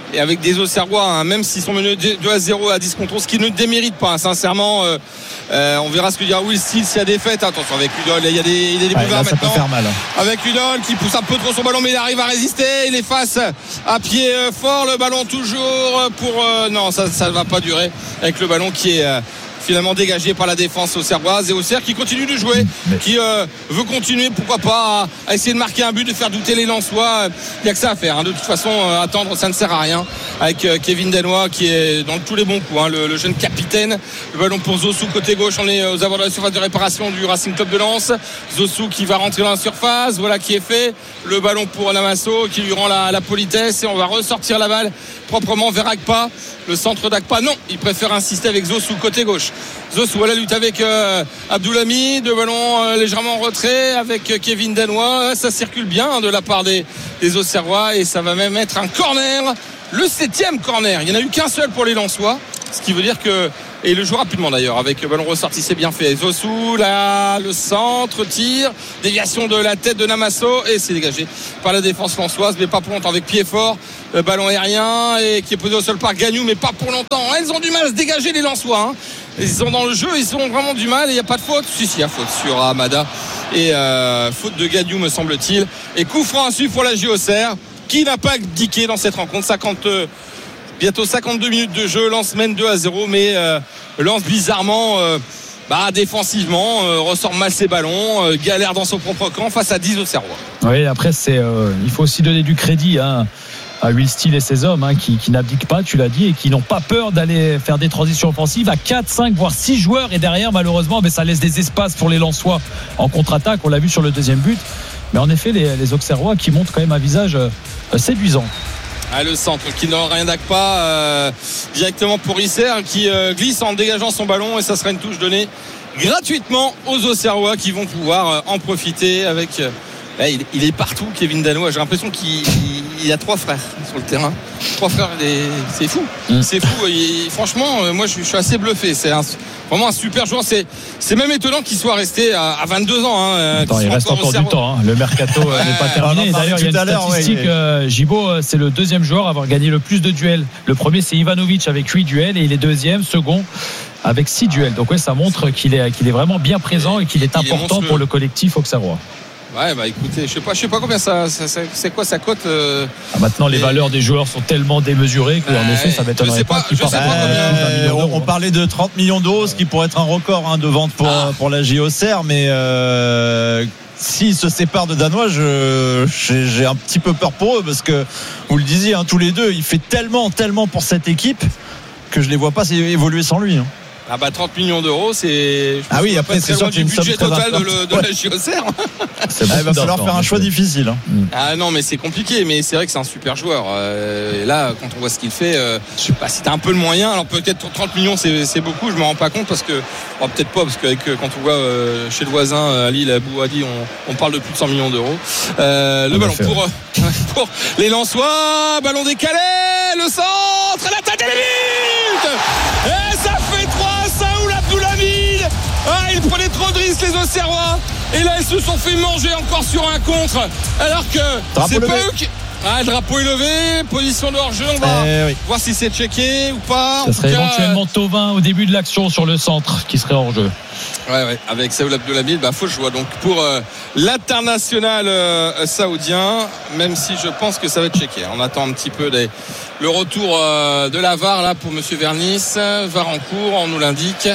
et avec des Auxerrois, hein, même s'ils sont menés deux à zéro à dix contre onze, ce qui ne démérite pas, hein, sincèrement. Euh, euh, on verra ce que dira Will Steele s'il y a des fêtes. Attention avec Ludol, il y a des, il y a des
ouais,
boulevards
là,
maintenant.
Ça peut faire mal.
Avec Ludol qui pousse un peu trop son ballon, mais il arrive à résister. Il est face à pied euh, fort. Le ballon toujours pour. Euh, non, ça ne va pas durer avec le ballon qui est. Euh, finalement dégagé par la défense auxerroise et Auxerre qui continue de jouer, mais... qui euh, veut continuer, pourquoi pas, à, à essayer de marquer un but, de faire douter les Lensois. Il n'y a que ça à faire, hein. De toute façon, euh, attendre ça ne sert à rien, avec euh, Kevin Danois qui est dans tous les bons coups, hein, le, le jeune capitaine. Le ballon pour Zossou côté gauche, on est aux abords de la surface de réparation du Racing Club de Lens. Zossou qui va rentrer dans la surface, voilà qui est fait. Le ballon pour Namasso qui lui rend la, la politesse et on va ressortir la balle proprement vers Agpa. Le centre d'Agpa, non, il préfère insister avec Zossou côté gauche. Zossou à la lutte avec euh, Abdoulhamid, de ballon euh, légèrement en retrait avec euh, Kevin Danois. Ça circule bien hein, de la part des, des Auxerrois et ça va même être un corner, le septième corner. Il n'y en a eu qu'un seul pour les Lensois, ce qui veut dire que, et il le joue rapidement d'ailleurs avec ballon ressorti, c'est bien fait. Zossou là, le centre, tir, déviation de la tête de Namasso et c'est dégagé par la défense lensoise, mais pas pour longtemps avec pied fort. Le ballon aérien et qui est posé au sol par Gagnou, mais pas pour longtemps. Elles ont du mal à se dégager les Lensois. Hein. Ils sont dans le jeu, ils ont vraiment du mal et il n'y a pas de faute. Si, si, il y a faute sur Hamada et euh, faute de Gagnou me semble-t-il. Et coup franc à suivre pour la J O C R qui n'a pas abdiqué dans cette rencontre. cinquante, bientôt cinquante-deux minutes de jeu. Lens mène deux à zéro, mais euh, Lens bizarrement. Euh, Bah, défensivement, euh, ressort mal ses ballons, euh, galère dans son propre camp face à dix Auxerrois.
Oui, après, c'est, euh, il faut aussi donner du crédit hein, à Will Steele et ses hommes hein, qui, qui n'abdiquent pas, tu l'as dit, et qui n'ont pas peur d'aller faire des transitions offensives à quatre, cinq, voire six joueurs. Et derrière, malheureusement, mais ça laisse des espaces pour les Lensois en contre-attaque. On l'a vu sur le deuxième but. Mais en effet, les, les Auxerrois qui montrent quand même un visage euh, séduisant.
Ah, le centre qui n'aura rien d'Agpa euh, directement pour Isser qui euh, glisse en dégageant son ballon et ça sera une touche donnée gratuitement aux Auxerrois qui vont pouvoir euh, en profiter avec euh, là, il, il est partout Kevin Danois, j'ai l'impression qu'il il, il a trois frères sur le terrain, trois frères, les, c'est fou mmh. c'est fou et, franchement euh, moi je, je suis assez bluffé, c'est un, vraiment un super joueur, c'est, c'est même étonnant qu'il soit resté à, à vingt-deux ans hein,
Attends, il reste encore du temps hein. Le mercato ouais. n'est pas terminé. D'ailleurs il y a une statistique ouais, euh, Gibaud, c'est le deuxième joueur à avoir gagné le plus de duels. Le premier c'est Ivanovic avec huit duels et il est deuxième, second avec six duels. Donc ouais, ça montre qu'il est, qu'il est vraiment bien présent et qu'il est il important est pour le collectif auxerrois.
Ouais bah écoutez, je sais pas, je sais pas combien ça, ça, ça c'est quoi sa cote. Euh,
ah, maintenant les et... valeurs des joueurs sont tellement démesurées qu'en ouais, effet ça m'étonnerait pas, pas qu'ils partent.
Euh, on, on parlait de trente millions d'euros, ce qui pourrait être un record hein, de vente pour ah. pour la J O C R, mais euh, s'ils se séparent de Danois, je, j'ai, j'ai un petit peu peur pour eux parce que vous le disiez hein, tous les deux, il fait tellement tellement pour cette équipe que je les vois pas évoluer sans lui. Hein.
Ah bah trente millions d'euros, c'est.
Ah oui, après c'est sûr qu'il y a une
budget
somme
total de, le, de ouais. la J O C R.
Ah, il va falloir faire un choix difficile. Hein.
Ah non, mais c'est compliqué, mais c'est vrai que c'est un super joueur. Euh, et là, quand on voit ce qu'il fait, euh, bah, si t'as un peu le moyen, alors peut-être trente millions, c'est, c'est beaucoup. Je me rends pas compte parce que, oh, peut-être pas, parce que avec, quand on voit euh, chez le voisin Ali Labouadi, on, on parle de plus de cent millions d'euros. Euh, le on ballon pour, euh, pour les Lensois, ballon décalé, le centre, la tête et les buts. Et ça fait trois. Saoul Abdoulhamid, ah, ils prenaient trop de risques les Auxerrois et là ils se sont fait manger encore sur un contre alors que drapeau c'est levé. Pas eux qui... Ah, le drapeau est levé, position de hors-jeu, on va eh oui. voir si c'est checké ou pas.
Ça serait cas, éventuellement Thauvin au début de l'action sur le centre qui serait hors-jeu.
Ouais, ouais, avec Saoul Abdoulhamid, bah, faut jouer donc pour euh, l'international euh, saoudien, même si je pense que ça va être checké. On attend un petit peu des... le retour euh, de la V A R là pour Monsieur Vernis, V A R en cours, on nous l'indique.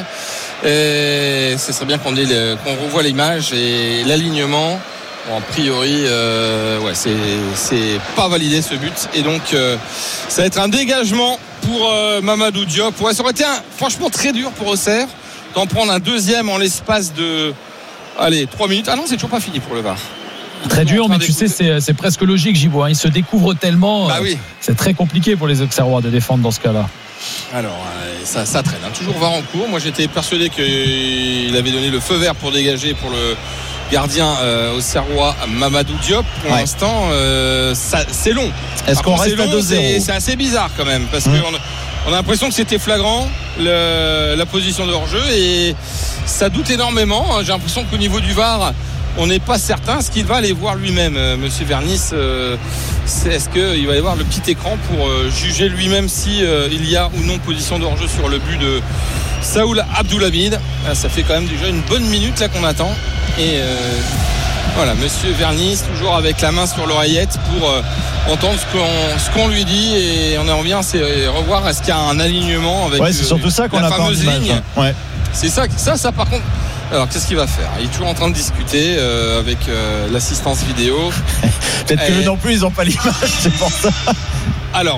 Et ce serait bien qu'on, ait le... qu'on revoie l'image et l'alignement. Bon, a priori, euh, ouais, c'est, c'est pas validé ce but. Et donc, euh, ça va être un dégagement pour euh, Mamadou Diop. Ouais, ça aurait été un, franchement très dur pour Auxerre d'en prendre un deuxième en l'espace de, allez, trois minutes. Ah non, c'est toujours pas fini pour le V A R.
Très dur, mais tu sais, c'est, c'est presque logique, Gibo. Hein. Il se découvre tellement.
Bah oui.
C'est très compliqué pour les Auxerrois de défendre dans ce cas-là.
Alors, euh, ça, ça traîne. Hein. Toujours V A R en cours. Moi, j'étais persuadé qu'il avait donné le feu vert pour dégager pour le gardien euh, auxerrois Mamadou Diop. Pour ouais. l'instant, euh, ça, c'est long.
Est-ce Par qu'on reste long, à deux zéro
c'est, c'est assez bizarre quand même, parce mmh. qu'on on a l'impression que c'était flagrant le, la position de hors-jeu et ça doute énormément. J'ai l'impression qu'au niveau du V A R, on n'est pas certain ce qu'il va aller voir lui-même, euh, Monsieur Vernis. Euh, c'est, est-ce qu'il va aller voir le petit écran pour euh, juger lui-même si euh, il y a ou non position de hors-jeu sur le but de Saoul Abdoulhamid. Ah, ça fait quand même déjà une bonne minute là qu'on attend. Et euh, voilà, Monsieur Vernis toujours avec la main sur l'oreillette pour euh, entendre ce qu'on, ce qu'on lui dit, et on aimerait bien c'est revoir est-ce qu'il y a un alignement avec
ouais, c'est surtout ça qu'on
la
a
fameuse
pas en
ligne.
image, ouais.
C'est ça, ça, ça par contre. Alors qu'est-ce qu'il va faire? Il est toujours en train de discuter euh, avec euh, l'assistance vidéo.
Peut-être que eux non plus ils n'ont pas l'image, c'est pour ça.
Alors.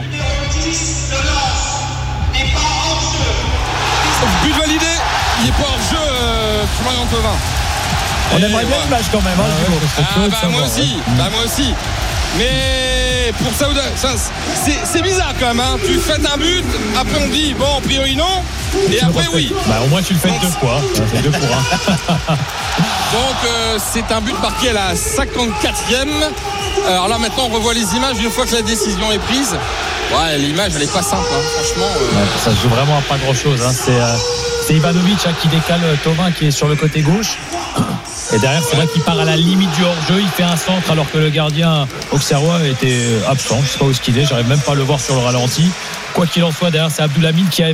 But validé. Il n'est pas hors jeu, euh, Florian Thauvin.
On aimerait bien l'image quand même. Hein,
ah, ah bah moi aussi, ouais. bah moi aussi. Mais pour Saoud, ça, c'est, c'est bizarre quand même. Hein. Tu fais un but, après on dit bon, a priori non, et
tu
après oui.
Bah au moins tu le fais donc, deux fois. C'est deux pour un.
Donc euh, c'est un but marqué à la cinquante-quatrième. Alors là maintenant on revoit les images une fois que la décision est prise. Ouais, l'image elle est pas simple, hein. Franchement. Euh...
Ouais, ça se joue vraiment à pas grand chose. Hein. C'est, euh, c'est Ivanovic hein, qui décale Thauvin qui est sur le côté gauche. Et derrière, c'est vrai qu'il part à la limite du hors-jeu. Il fait un centre alors que le gardien auxerrois était absent. Je ne sais pas où est-ce qu'il est. J'arrive même pas à le voir sur le ralenti. Quoi qu'il en soit, derrière, c'est Abdoulhamid qui a